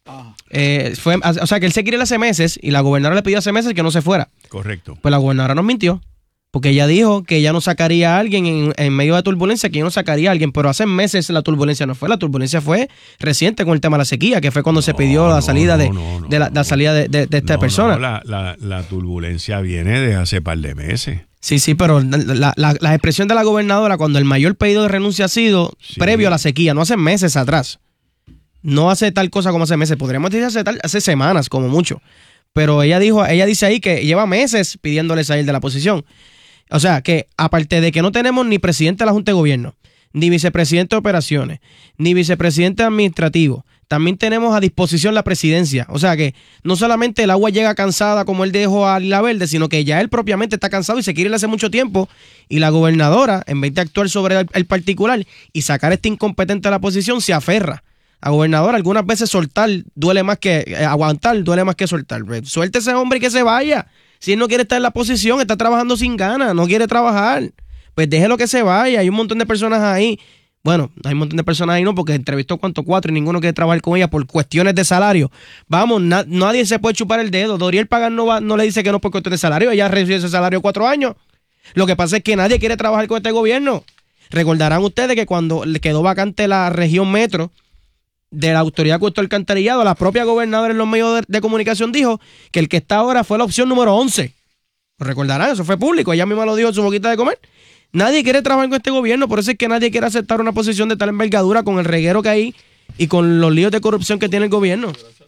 O sea, que él se quiere ir hace meses y la gobernadora le pidió hace meses que no se fuera. Correcto. Pues la gobernadora nos mintió. Porque ella dijo que ella no sacaría a alguien en medio de turbulencia, que ella no sacaría a alguien, pero hace meses la turbulencia no fue. La turbulencia fue reciente con el tema de la sequía, que fue cuando se pidió la salida de esta persona. La turbulencia viene de hace par de meses. Sí, pero la expresión de la gobernadora cuando el mayor pedido de renuncia ha sido previo a la sequía, no hace meses atrás. No hace tal cosa como hace meses, podríamos decir hace semanas como mucho. Pero ella dice ahí que lleva meses pidiéndole salir de la posición. O sea, que aparte de que no tenemos ni presidente de la Junta de Gobierno, ni vicepresidente de operaciones, ni vicepresidente administrativo, también tenemos a disposición la presidencia. O sea que no solamente el agua llega cansada como él dejó a Lila Verde, sino que ya él propiamente está cansado y se quiere ir hace mucho tiempo. Y la gobernadora, en vez de actuar sobre el particular y sacar a este incompetente de la posición, se aferra. La gobernadora, algunas veces soltar duele más que aguantar, duele más que soltar. Suelte ese hombre y que se vaya. Si él no quiere estar en la posición, está trabajando sin ganas, no quiere trabajar, pues déjelo que se vaya. Hay un montón de personas ahí. Bueno, hay un montón de personas ahí, no, porque entrevistó 4 y ninguno quiere trabajar con ella por cuestiones de salario. Vamos, nadie se puede chupar el dedo. Doriel Pagan no le dice que no por cuestiones de salario. Ella recibe ese salario 4 años. Lo que pasa es que nadie quiere trabajar con este gobierno. Recordarán ustedes que cuando le quedó vacante la región metro de la autoridad Cuesto Alcantarillado, la propia gobernadora en los medios de comunicación dijo que el que está ahora fue la opción número 11. ¿Lo recordarán? Eso fue público, ella misma lo dijo en su boquita de comer. Nadie quiere trabajar con este gobierno, por eso es que nadie quiere aceptar una posición de tal envergadura con el reguero que hay y con los líos de corrupción que tiene el gobierno.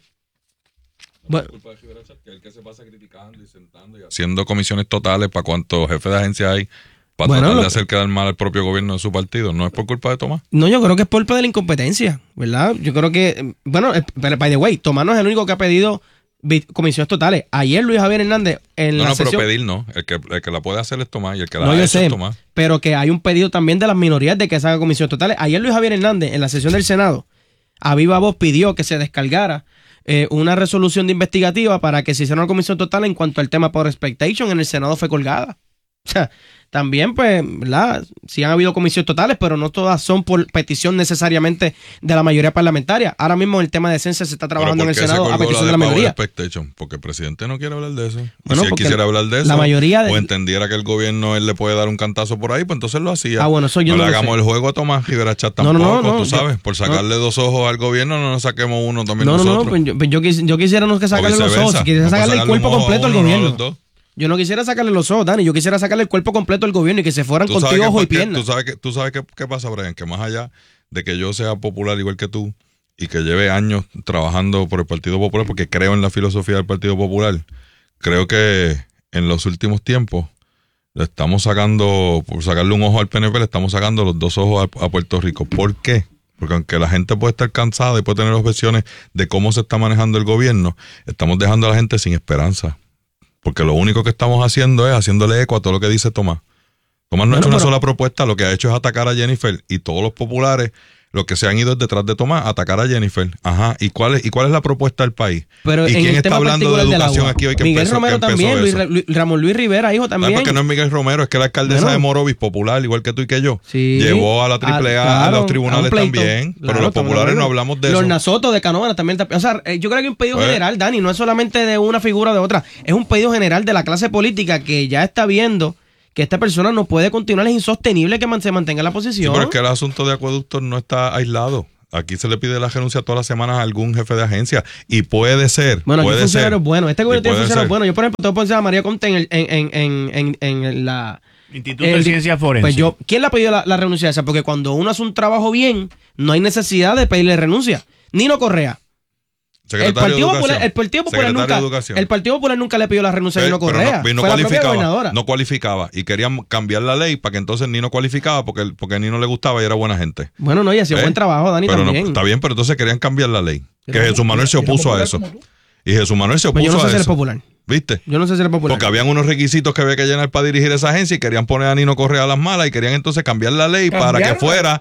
Bueno, que el que se pasa criticando y sentando y haciendo comisiones totales para cuantos jefes de agencia hay para tratar de hacer quedar mal al propio gobierno de su partido. ¿No es por culpa de Tomás? No, yo creo que es por culpa de la incompetencia, ¿verdad? Yo creo que, bueno, by the way, Tomás no es el único que ha pedido comisiones totales. Ayer Luis Javier Hernández en la sesión... pero pedir no. El que la puede hacer es Tomás y el que la ha hecho es Tomás. Pero que hay un pedido también de las minorías de que se hagan comisiones totales. Ayer Luis Javier Hernández en la sesión del Senado, a viva voz pidió que se descargara una resolución de investigativa para que se hiciera una comisión total en cuanto al tema por expectation. En el Senado fue colgada. O sea, también, pues, ¿verdad? Sí han habido comisiones totales, pero no todas son por petición necesariamente de la mayoría parlamentaria. Ahora mismo el tema de esencia se está trabajando en el Senado a petición de la mayoría. Porque el presidente no quiere hablar de eso. Bueno, si él quisiera hablar de eso, la mayoría o entendiera que el gobierno él le puede dar un cantazo por ahí, pues entonces lo hacía. Bueno, eso yo no no le lo hagamos sé. el juego a Tomás Rivera Chat tampoco, tú sabes. Por sacarle 2 ojos al gobierno, no nos saquemos uno también nosotros. Pues yo quisiera no que sacarle los ojos, quisiera sacarle el cuerpo completo al gobierno. Yo no quisiera sacarle los ojos, Dani. Yo quisiera sacarle el cuerpo completo al gobierno y que se fueran contigo ojo y pierna. Tú sabes qué pasa, Brian, que más allá de que yo sea popular igual que tú y que lleve años trabajando por el Partido Popular, porque creo en la filosofía del Partido Popular, creo que en los últimos tiempos le estamos sacando, por sacarle un ojo al PNP, le estamos sacando los 2 ojos a Puerto Rico. ¿Por qué? Porque aunque la gente puede estar cansada y puede tener objeciones de cómo se está manejando el gobierno, estamos dejando a la gente sin esperanza. Porque lo único que estamos haciendo es haciéndole eco a todo lo que dice Tomás. Tomás no ha hecho una sola propuesta, lo que ha hecho es atacar a Jennifer y todos los populares Lo que se han ido es detrás de Tomás a atacar a Jennifer. Ajá. ¿Y cuál es la propuesta del país? Pero ¿Y quién está hablando de educación aquí hoy que Miguel empezó, Romero que empezó también, Ramón Luis Rivera, hijo también. Porque no es Miguel Romero, es que la alcaldesa de Morovis, popular, igual que tú y que yo, llevó a la AAA a los tribunales también. Pero los populares no hablamos de eso. Los Nasotos de Canóvana también. O sea, yo creo que es un pedido general, Dani, no es solamente de una figura o de otra. Es un pedido general de la clase política que ya está viendo que esta persona no puede continuar, es insostenible que se mantenga en la posición. Sí, pero es que el asunto de acueductos no está aislado. Aquí se le pide la renuncia todas las semanas a algún jefe de agencia y puede ser. Bueno, aquí funcionarios buenos. Este gobierno tiene funcionarios ser. buenos. Yo, por ejemplo, tengo que poner a María Conte en la Instituto de Ciencias Forenses. Pues ¿quién le ha pedido la renuncia esa? Porque cuando uno hace un trabajo bien, no hay necesidad de pedirle renuncia. Nino Correa. El Partido Popular nunca le pidió la renuncia a Nino Correa. No cualificaba, no cualificaba y querían cambiar la ley para que entonces Nino cualificaba porque a Nino le gustaba y era buena gente. Bueno, no, y hacía buen trabajo, Dani, pero también. No, está bien, pero entonces querían cambiar la ley. Que Jesús Manuel se opuso a eso. Y Jesús Manuel se opuso a eso. Yo no sé si él es popular. ¿Viste? Yo no sé si él es popular. Porque habían unos requisitos que había que llenar para dirigir esa agencia y querían poner a Nino Correa a las malas y querían entonces cambiar la ley para que fuera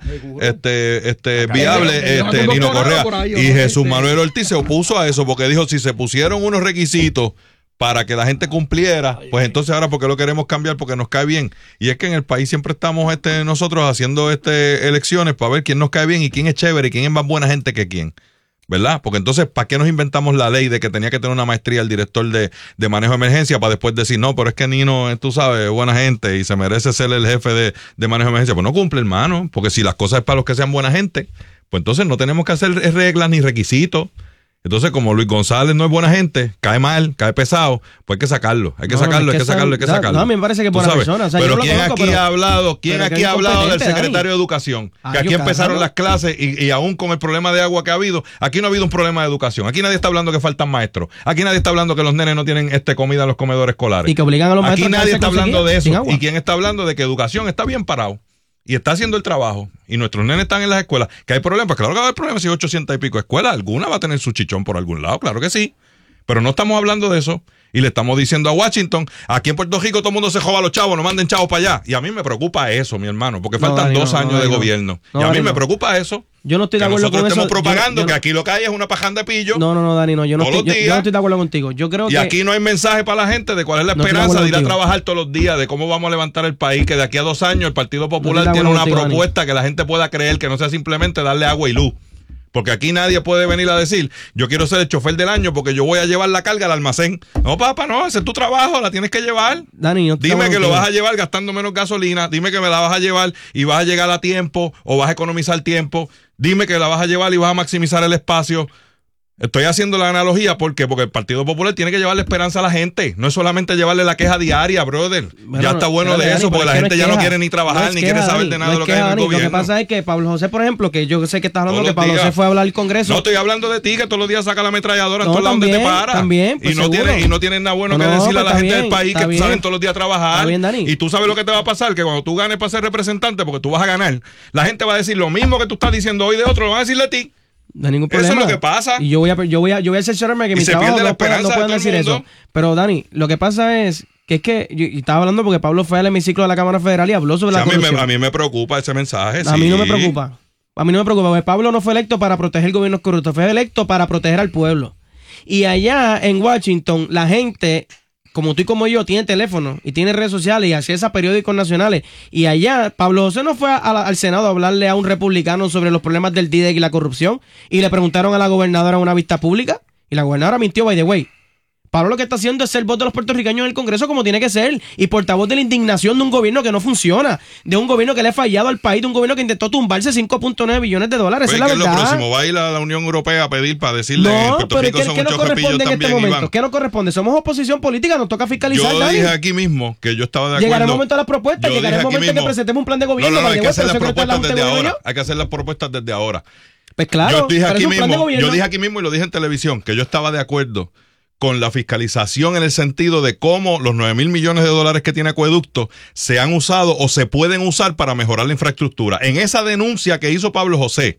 viable Nino Correa. Y Jesús Manuel Ortiz se opuso a eso porque dijo, si se pusieron unos requisitos para que la gente cumpliera, pues entonces ahora porque lo queremos cambiar porque nos cae bien. Y es que en el país siempre estamos nosotros haciendo elecciones para ver quién nos cae bien y quién es chévere y quién es más buena gente que quién. ¿Verdad? Porque entonces, ¿para qué nos inventamos la ley de que tenía que tener una maestría el director de manejo de emergencia para después decir, no, pero es que Nino, tú sabes, es buena gente y se merece ser el jefe de manejo de emergencia? Pues no cumple, hermano, porque si las cosas es para los que sean buena gente, pues entonces no tenemos que hacer reglas ni requisitos. Entonces, como Luis González no es buena gente, cae mal, cae pesado, pues hay que sacarlo, hay que sacarlo. No, a mí me parece que es buena persona. O sea, pero ¿quién aquí ha hablado del secretario de Educación? Que aquí empezaron las clases y aún con el problema de agua que ha habido, aquí no ha habido un problema de educación. Aquí nadie está hablando que faltan maestros. Aquí nadie está hablando que los nenes no tienen comida en los comedores escolares. Y que obligan a los maestros. Aquí nadie está hablando de eso. ¿Y quién está hablando de que educación está bien parado? Y está haciendo el trabajo, y nuestros nenes están en las escuelas, que hay problemas, claro que va a haber problemas si hay 800 y pico escuelas, alguna va a tener su chichón por algún lado, claro que sí, pero no estamos hablando de eso, y le estamos diciendo a Washington, aquí en Puerto Rico todo el mundo se joba a los chavos, no manden chavos para allá, y a mí me preocupa eso, mi hermano, porque faltan 2 años de gobierno, y a mí me preocupa eso. Yo no estoy de acuerdo con eso. Nosotros estemos propagando que aquí lo que hay es una pajanda de pillo. No, Dani, yo no estoy de acuerdo contigo. Yo creo que aquí no hay mensaje para la gente de cuál es la esperanza de ir a trabajar todos los días, de cómo vamos a levantar el país, que de aquí a 2 años el Partido Popular tiene una propuesta que la gente pueda creer, que no sea simplemente darle agua y luz. Porque aquí nadie puede venir a decir, yo quiero ser el chofer del año porque yo voy a llevar la carga al almacén. No, papá, no, ese es tu trabajo, la tienes que llevar. Dani, dime que lo vas a llevar gastando menos gasolina, dime que me la vas a llevar y vas a llegar a tiempo o vas a economizar tiempo, dime que la vas a llevar y vas a maximizar el espacio. Estoy haciendo la analogía porque el Partido Popular tiene que llevarle esperanza a la gente, no es solamente llevarle la queja diaria, brother. Bueno, ya está bueno de eso, porque la gente ya no quiere ni trabajar, ni quiere saber de nada de lo que hay en el gobierno. Lo que pasa es que Pablo José, por ejemplo, que yo sé que estás hablando que Pablo José fue a hablar al Congreso. No estoy hablando de ti, que todos los días saca la ametralladora en todos lados donde te para. También, pues y no tienes nada bueno que decirle a la gente del país que salen todos los días a trabajar. Y tú sabes lo que te va a pasar, que cuando tú ganes para ser representante, porque tú vas a ganar, la gente va a decir lo mismo que tú estás diciendo hoy de otro, lo van a decirle a ti. No hay ningún problema. Eso es lo que pasa. Y yo voy a cerciorarme que mi trabajo no puedan decir eso. Pero Dani, lo que pasa es que yo estaba hablando porque Pablo fue al hemiciclo de la Cámara Federal y habló sobre la corrupción. A mí me preocupa ese mensaje. A mí no me preocupa. Porque Pablo no fue electo para proteger el gobierno corrupto, fue electo para proteger al pueblo. Y allá en Washington, la gente, como tú y como yo, tiene teléfono y tiene redes sociales y acceso a periódicos nacionales. Y allá, Pablo José no fue al Senado a hablarle a un republicano sobre los problemas del DIDEC y la corrupción. Y le preguntaron a la gobernadora en una vista pública. Y la gobernadora mintió, by the way. Pablo lo que está haciendo es ser voz de los puertorriqueños en el Congreso como tiene que ser. Y portavoz de la indignación de un gobierno que no funciona. De un gobierno que le ha fallado al país. De un gobierno que intentó tumbarse $5.9 billones. Esa es la verdad. Lo próximo va a ir a la Unión Europea a pedir para decirle que en Puerto Rico son muchos cepillos también, Iván. ¿Qué nos corresponde? Somos oposición política, nos toca fiscalizar. Yo dije aquí mismo que yo estaba de acuerdo. Llegará el momento de las propuestas, llegará el momento que presentemos un plan de gobierno. No, hay que hacer las propuestas desde ahora. Hay que hacer las propuestas desde ahora. Pues claro, yo dije aquí mismo y lo dije en televisión que yo estaba de acuerdo con la fiscalización en el sentido de cómo los $9,000 millones que tiene Acueducto se han usado o se pueden usar para mejorar la infraestructura. En esa denuncia que hizo Pablo José,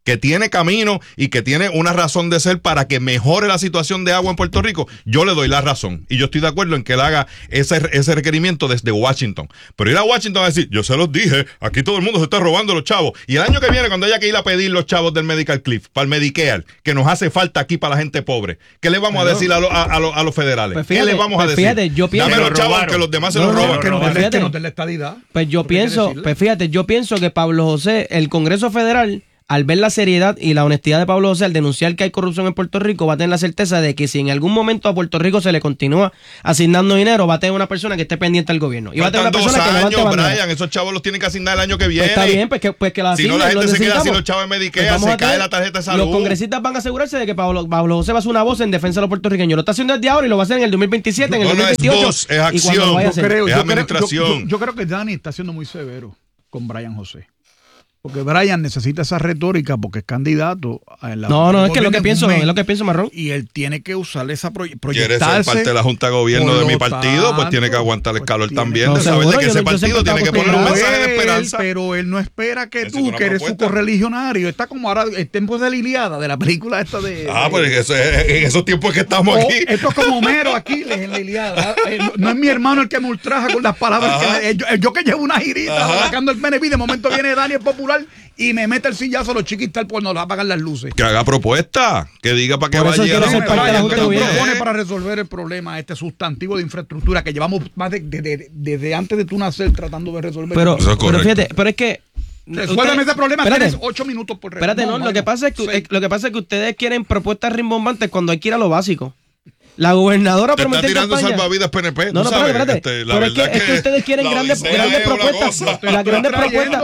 que tiene camino y que tiene una razón de ser para que mejore la situación de agua en Puerto Rico, yo le doy la razón. Y yo estoy de acuerdo en que él haga ese requerimiento desde Washington. Pero ir a Washington a decir, yo se los dije, aquí todo el mundo se está robando los chavos. Y el año que viene, cuando haya que ir a pedir los chavos del Medical Cliff, para el Medicare, que nos hace falta aquí para la gente pobre, ¿qué le vamos a decir a los federales? Pues fíjate, ¿qué le vamos a decir? Fíjate, yo pienso, dame los chavos que los demás se los roban. Que nos den la estadidad. Pues yo pienso, yo pienso que Pablo José, el Congreso Federal, al ver la seriedad y la honestidad de Pablo José al denunciar que hay corrupción en Puerto Rico, va a tener la certeza de que si en algún momento a Puerto Rico se le continúa asignando dinero, va a tener una persona que esté pendiente del gobierno. Y va a tener una persona que levante bandera. Brian, esos chavos los tienen que asignar el año que viene. Pues está bien, pues que la si no, la gente se queda sin los chavos en Medicare, se cae la tarjeta de salud. Los congresistas van a asegurarse de que Pablo José va a hacer una voz en defensa de los puertorriqueños. Lo está haciendo desde ahora y lo va a hacer en el 2027, en el 2028. Es voz, es acción, es administración. Yo creo que Dani está siendo muy severo con Brian José. Porque Brian necesita esa retórica porque es candidato a la... No, es que lo que pienso, es lo que pienso, Marrón. Y él tiene que usar esa proyectarse. ¿Quiere ser parte de la Junta de Gobierno de mi partido? Pues tiene que aguantar el calor también de saber de que ese partido tiene que poner un mensaje de esperanza. Pero él no espera que tú, que eres su correligionario, está como ahora el tiempo de la Iliada, de la película esta de... Pues en esos tiempos que estamos aquí. Esto es como Homero Aquiles en la Iliada. No es mi hermano el que me ultraja con las palabras. Yo que llevo una girita sacando el PNP, de momento viene Daniel Popular y me mete el sillazo a los chiquitos pues no les va a apagar las luces. Que haga propuesta, que diga para qué va a llegar. ¿Qué tú propones para resolver el problema, este sustantivo de infraestructura que llevamos más desde antes de tú nacer tratando de resolver? Pero fíjate, pero es que resuélveme ese problema, tienes 8 minutos por resolver. Espérate, lo que pasa es que ustedes quieren propuestas rimbombantes cuando hay que ir a lo básico. La gobernadora prometió en campaña. Está tirando salvavidas PNP. No, espérate. Pero es que ustedes quieren grandes propuestas. Las grandes propuestas.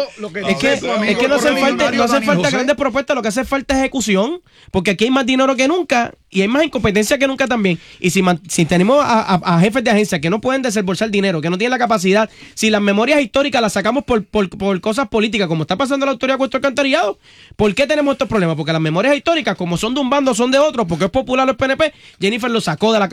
Es que no hacen falta grandes propuestas. Lo que hace falta es ejecución. Porque aquí hay más dinero que nunca y hay más incompetencia que nunca también. Y si tenemos a jefes de agencia que no pueden desembolsar dinero, que no tienen la capacidad, si las memorias históricas las sacamos por cosas políticas, como está pasando en la Autoridad de Acueductos y Alcantarillado, ¿por qué tenemos estos problemas? Porque las memorias históricas, como son de un bando, son de otro, porque es popular el PNP, Jennifer lo sacó de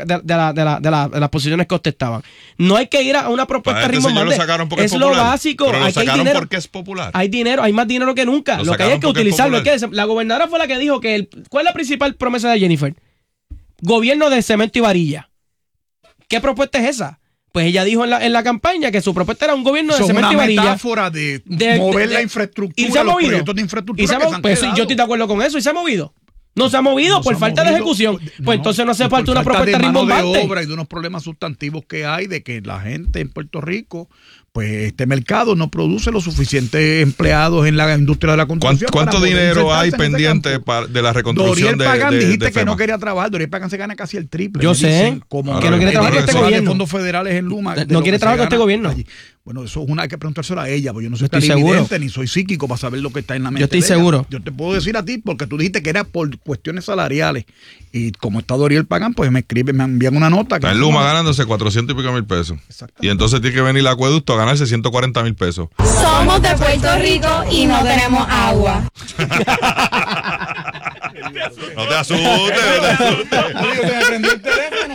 las posiciones que ostentaban. No hay que ir a una propuesta rimbombante. Es lo básico. Pero lo sacaron porque es popular. Hay dinero, hay más dinero que nunca. Lo que hay es que utilizarlo. La gobernadora fue la que dijo que ¿cuál es la principal promesa de Jennifer? Gobierno de cemento y varilla. ¿Qué propuesta es esa? Pues ella dijo en la campaña que su propuesta era un gobierno de cemento y varilla. Es una metáfora de mover la infraestructura, y se ha movido. Los proyectos de infraestructura pues sí, yo estoy de acuerdo con eso. ¿Y se ha movido? No se ha movido por falta de ejecución. Pues entonces no hace falta una propuesta rimbombante. De obra y de unos problemas sustantivos que hay de que la gente en Puerto Rico, pues este mercado no produce los suficientes empleados en la industria de la construcción. ¿Cuánto dinero hay pendiente de la reconstrucción de Pagán, dijiste que no quería trabajar. Doriel Pagán se gana casi el triple. Yo sé que no quiere trabajar con este gobierno. Fondos federales en Luma. No quiere trabajar con este gobierno. Allí. Bueno, eso es una hay que preguntárselo a ella, porque yo no soy tan evidente ni soy psíquico para saber lo que está en la mente. Yo estoy seguro. Yo te puedo decir a ti, porque tú dijiste que era por cuestiones salariales. Y como está Doriel Pagán, pues me envían una nota. Está en Luma ganándose 400 y pico mil pesos. Y entonces tiene que venir el acueducto a ganarse 140 mil pesos. Somos de Puerto Rico y no tenemos agua. No te asustes, no te asustes. Me prendió el teléfono.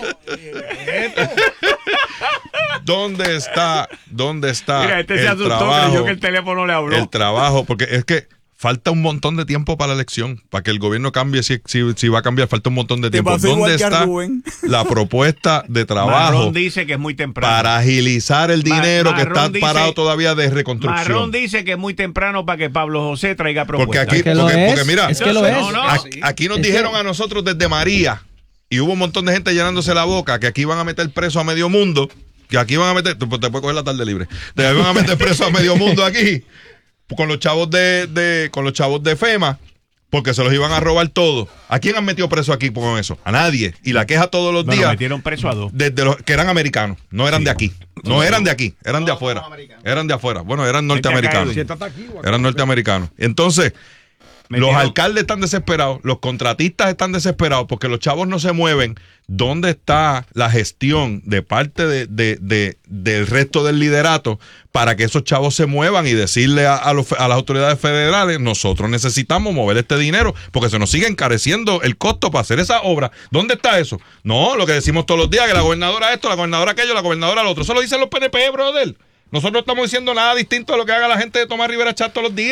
¿Dónde está Mira, se el asustó, trabajo? creyó que el teléfono le habló. El trabajo, porque es que falta un montón de tiempo para la elección, para que el gobierno cambie, si va a cambiar, falta un montón de tiempo. ¿Dónde está la propuesta de trabajo? Marrón dice que es muy temprano. Para agilizar el dinero que está parado todavía de reconstrucción. Marrón dice que es muy temprano para que Pablo José traiga propuestas. Porque mira, es que lo es. Aquí nos dijeron a nosotros desde María, y hubo un montón de gente llenándose la boca, que aquí iban a meter preso a medio mundo, que aquí van a meter, te puedes coger la tarde libre, te van a meter preso a medio mundo aquí, con los chavos de FEMA, porque se los iban a robar todo. ¿A quién han metido preso aquí con eso? A nadie. Y la queja todos los días. Metieron preso a 2. Desde los que eran americanos, no eran de aquí. No eran de aquí, eran de afuera. Eran de afuera. Bueno, eran norteamericanos. Eran norteamericanos. Entonces, los alcaldes están desesperados, los contratistas están desesperados porque los chavos no se mueven. ¿Dónde está la gestión de parte del resto del liderato para que esos chavos se muevan y decirle a las autoridades federales, nosotros necesitamos mover este dinero porque se nos sigue encareciendo el costo para hacer esa obra? ¿Dónde está eso? No, lo que decimos todos los días, que la gobernadora esto, la gobernadora aquello, la gobernadora lo otro. Eso lo dicen los PNP, brother. Nosotros no estamos diciendo nada distinto a lo que haga la gente de Tomás Rivera Chat todos los días.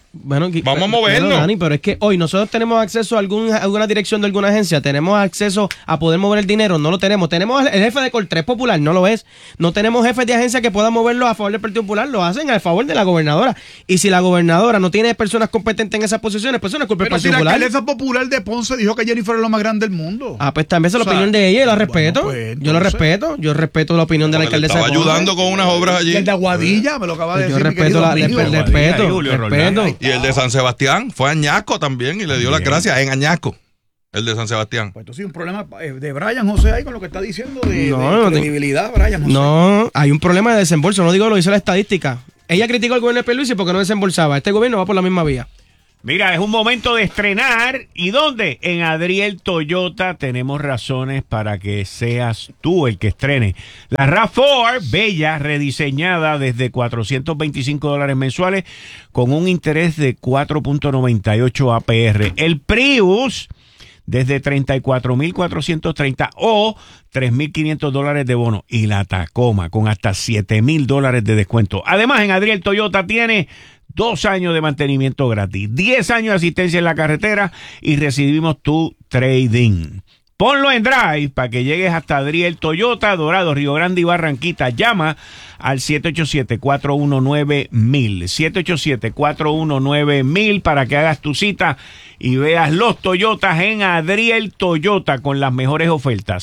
Bueno, vamos a movernos. Dani, pero es que hoy nosotros tenemos acceso a alguna dirección de alguna agencia, tenemos acceso a poder mover el dinero, no lo tenemos. Tenemos el jefe de Coltrés Popular, no lo es. No tenemos jefes de agencia que puedan moverlo a favor del Partido Popular, lo hacen a favor de la gobernadora. Y si la gobernadora no tiene personas competentes en esas posiciones, pues eso no es culpa del Partido Popular. Pero si la alcaldesa popular de Ponce dijo que Jennifer es lo más grande del mundo. Ah, pues también es la opinión de ella y la respeto. Bueno, pues, yo lo respeto, yo respeto la opinión de la alcaldesa. Estaba ayudando con unas obras allí. Y el de Aguadilla, me lo acaba de decir. Yo respeto, respeto. Y el de San Sebastián fue a Añasco también y le dio las gracias en Añasco. El de San Sebastián. Pues entonces hay un problema de Brian José ahí con lo que está diciendo de credibilidad, Brian José. No, hay un problema de desembolso, no digo lo dice la estadística. Ella criticó al gobierno de Pierluisi porque no desembolsaba. Este gobierno va por la misma vía. Mira, es un momento de estrenar. ¿Y dónde? En Adriel Toyota tenemos razones para que seas tú el que estrene. La RAV4, bella, rediseñada desde $425 mensuales con un interés de 4.98 APR. El Prius desde $34,430 o $3,500 de bono. Y la Tacoma con hasta $7,000 de descuento. Además, en Adriel Toyota tiene 2 años de mantenimiento gratis, 10 años de asistencia en la carretera y recibimos tu trading. Ponlo en Drive para que llegues hasta Adriel Toyota, Dorado, Río Grande y Barranquita. Llama al 787-419-1000. 787-419-1000 para que hagas tu cita y veas los Toyotas en Adriel Toyota con las mejores ofertas.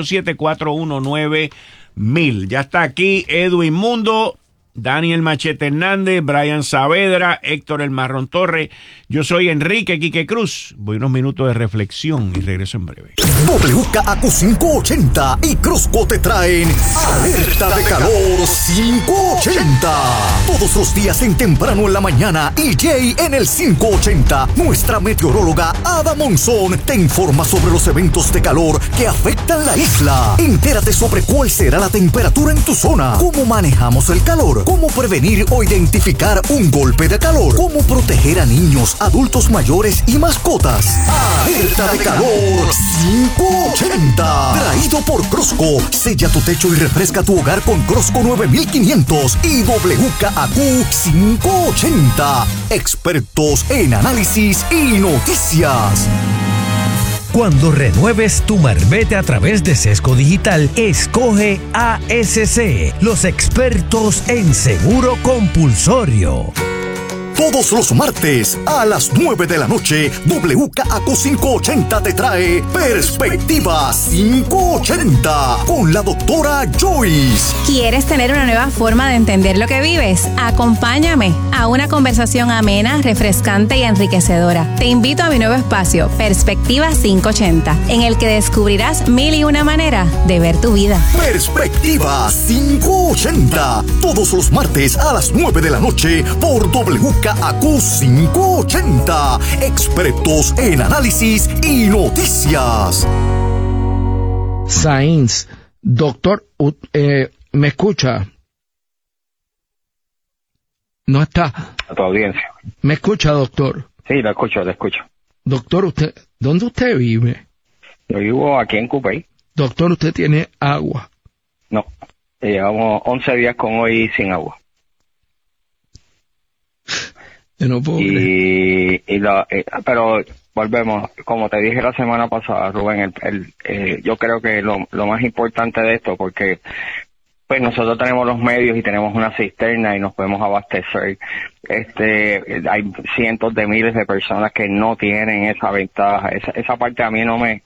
787-419-1000. Ya está aquí Edwin Mundo, Daniel Machete Hernández, Brian Saavedra, Héctor El Marrón Torres. Yo soy Enrique Quique Cruz. Voy unos minutos de reflexión y regreso en breve. WKAQ 580 y Cruzco te traen Alerta de Calor 580. Todos los días en temprano en la mañana y Jay en el 580. Nuestra meteoróloga Ada Monzón te informa sobre los eventos de calor que afectan la isla. Entérate sobre cuál será la temperatura en tu zona, cómo manejamos el calor, cómo prevenir o identificar un golpe de calor, cómo proteger a niños, adultos mayores y mascotas. Alerta de Calor 580. Traído por Cruzco. Sella tu techo y refresca tu hogar con Cruzco 9500 y WKAQ 580. Expertos en análisis y noticias. Cuando renueves tu marbete a través de Sesco Digital, escoge ASC, los expertos en seguro compulsorio. Todos los martes a las 9 de la noche, WKAQ 580 te trae Perspectiva 580 con la doctora Joyce. ¿Quieres tener una nueva forma de entender lo que vives? Acompáñame a una conversación amena, refrescante y enriquecedora. Te invito a mi nuevo espacio, Perspectiva 580, en el que descubrirás 1001 maneras de ver tu vida. Perspectiva 580, todos los martes a las 9 de la noche por WKAQ 580, expertos en análisis y noticias. Sainz, doctor, ¿me escucha? No está. A tu audiencia. ¿Me escucha, doctor? Sí, lo escucho, te escucho. Doctor, ¿dónde usted vive? Yo vivo aquí en Cupey. Doctor, ¿usted tiene agua? No, llevamos 11 días con hoy sin agua. Yo no puedo creer. Pero volvemos, como te dije la semana pasada, Rubén, yo creo que lo más importante de esto, porque pues nosotros tenemos los medios y tenemos una cisterna y nos podemos abastecer. Hay cientos de miles de personas que no tienen esa ventaja. Esa parte a mí no me...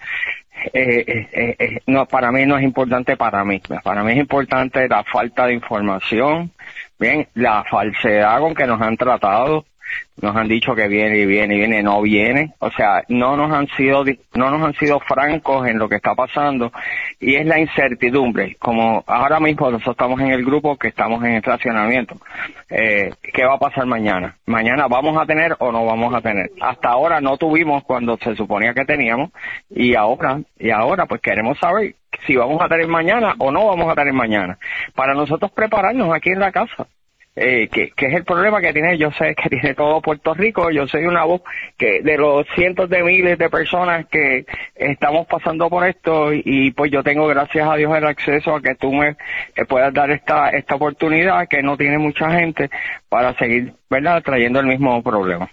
no, para mí no es importante para mí. Para mí es importante la falta de información, bien, la falsedad con que nos han tratado. Nos han dicho que viene y viene y viene, no viene. O sea, no nos han sido francos en lo que está pasando, y es la incertidumbre. Como ahora mismo nosotros estamos en el grupo que estamos en el racionamiento. ¿Qué va a pasar mañana? ¿Mañana vamos a tener o no vamos a tener? Hasta ahora no tuvimos cuando se suponía que teníamos, y ahora pues queremos saber si vamos a tener mañana o no vamos a tener mañana, para nosotros prepararnos aquí en la casa. que es el problema que tiene, yo sé que tiene todo Puerto Rico. Yo soy una voz que de los cientos de miles de personas que estamos pasando por esto, y pues yo tengo, gracias a Dios, el acceso a que tú me puedas dar esta oportunidad que no tiene mucha gente para seguir, ¿verdad?, trayendo el mismo problema.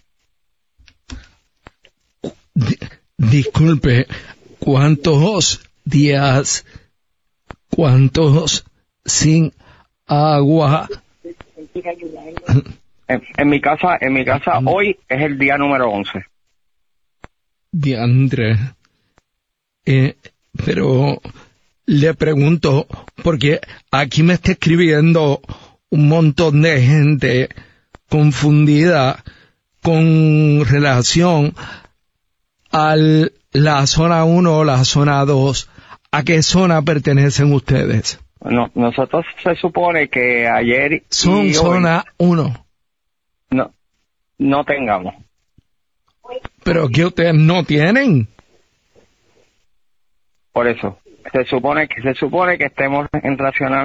Disculpe, ¿cuántos días, sin agua? En mi casa hoy es el día número 11. Diandre. Pero le pregunto, porque aquí me está escribiendo un montón de gente confundida con relación a la zona 1 o la zona 2. ¿A qué zona pertenecen ustedes? No, nosotros se supone que ayer son y zona 1. No tengamos. ¿Pero qué ustedes no tienen? Por eso, se supone que estemos en racionamiento.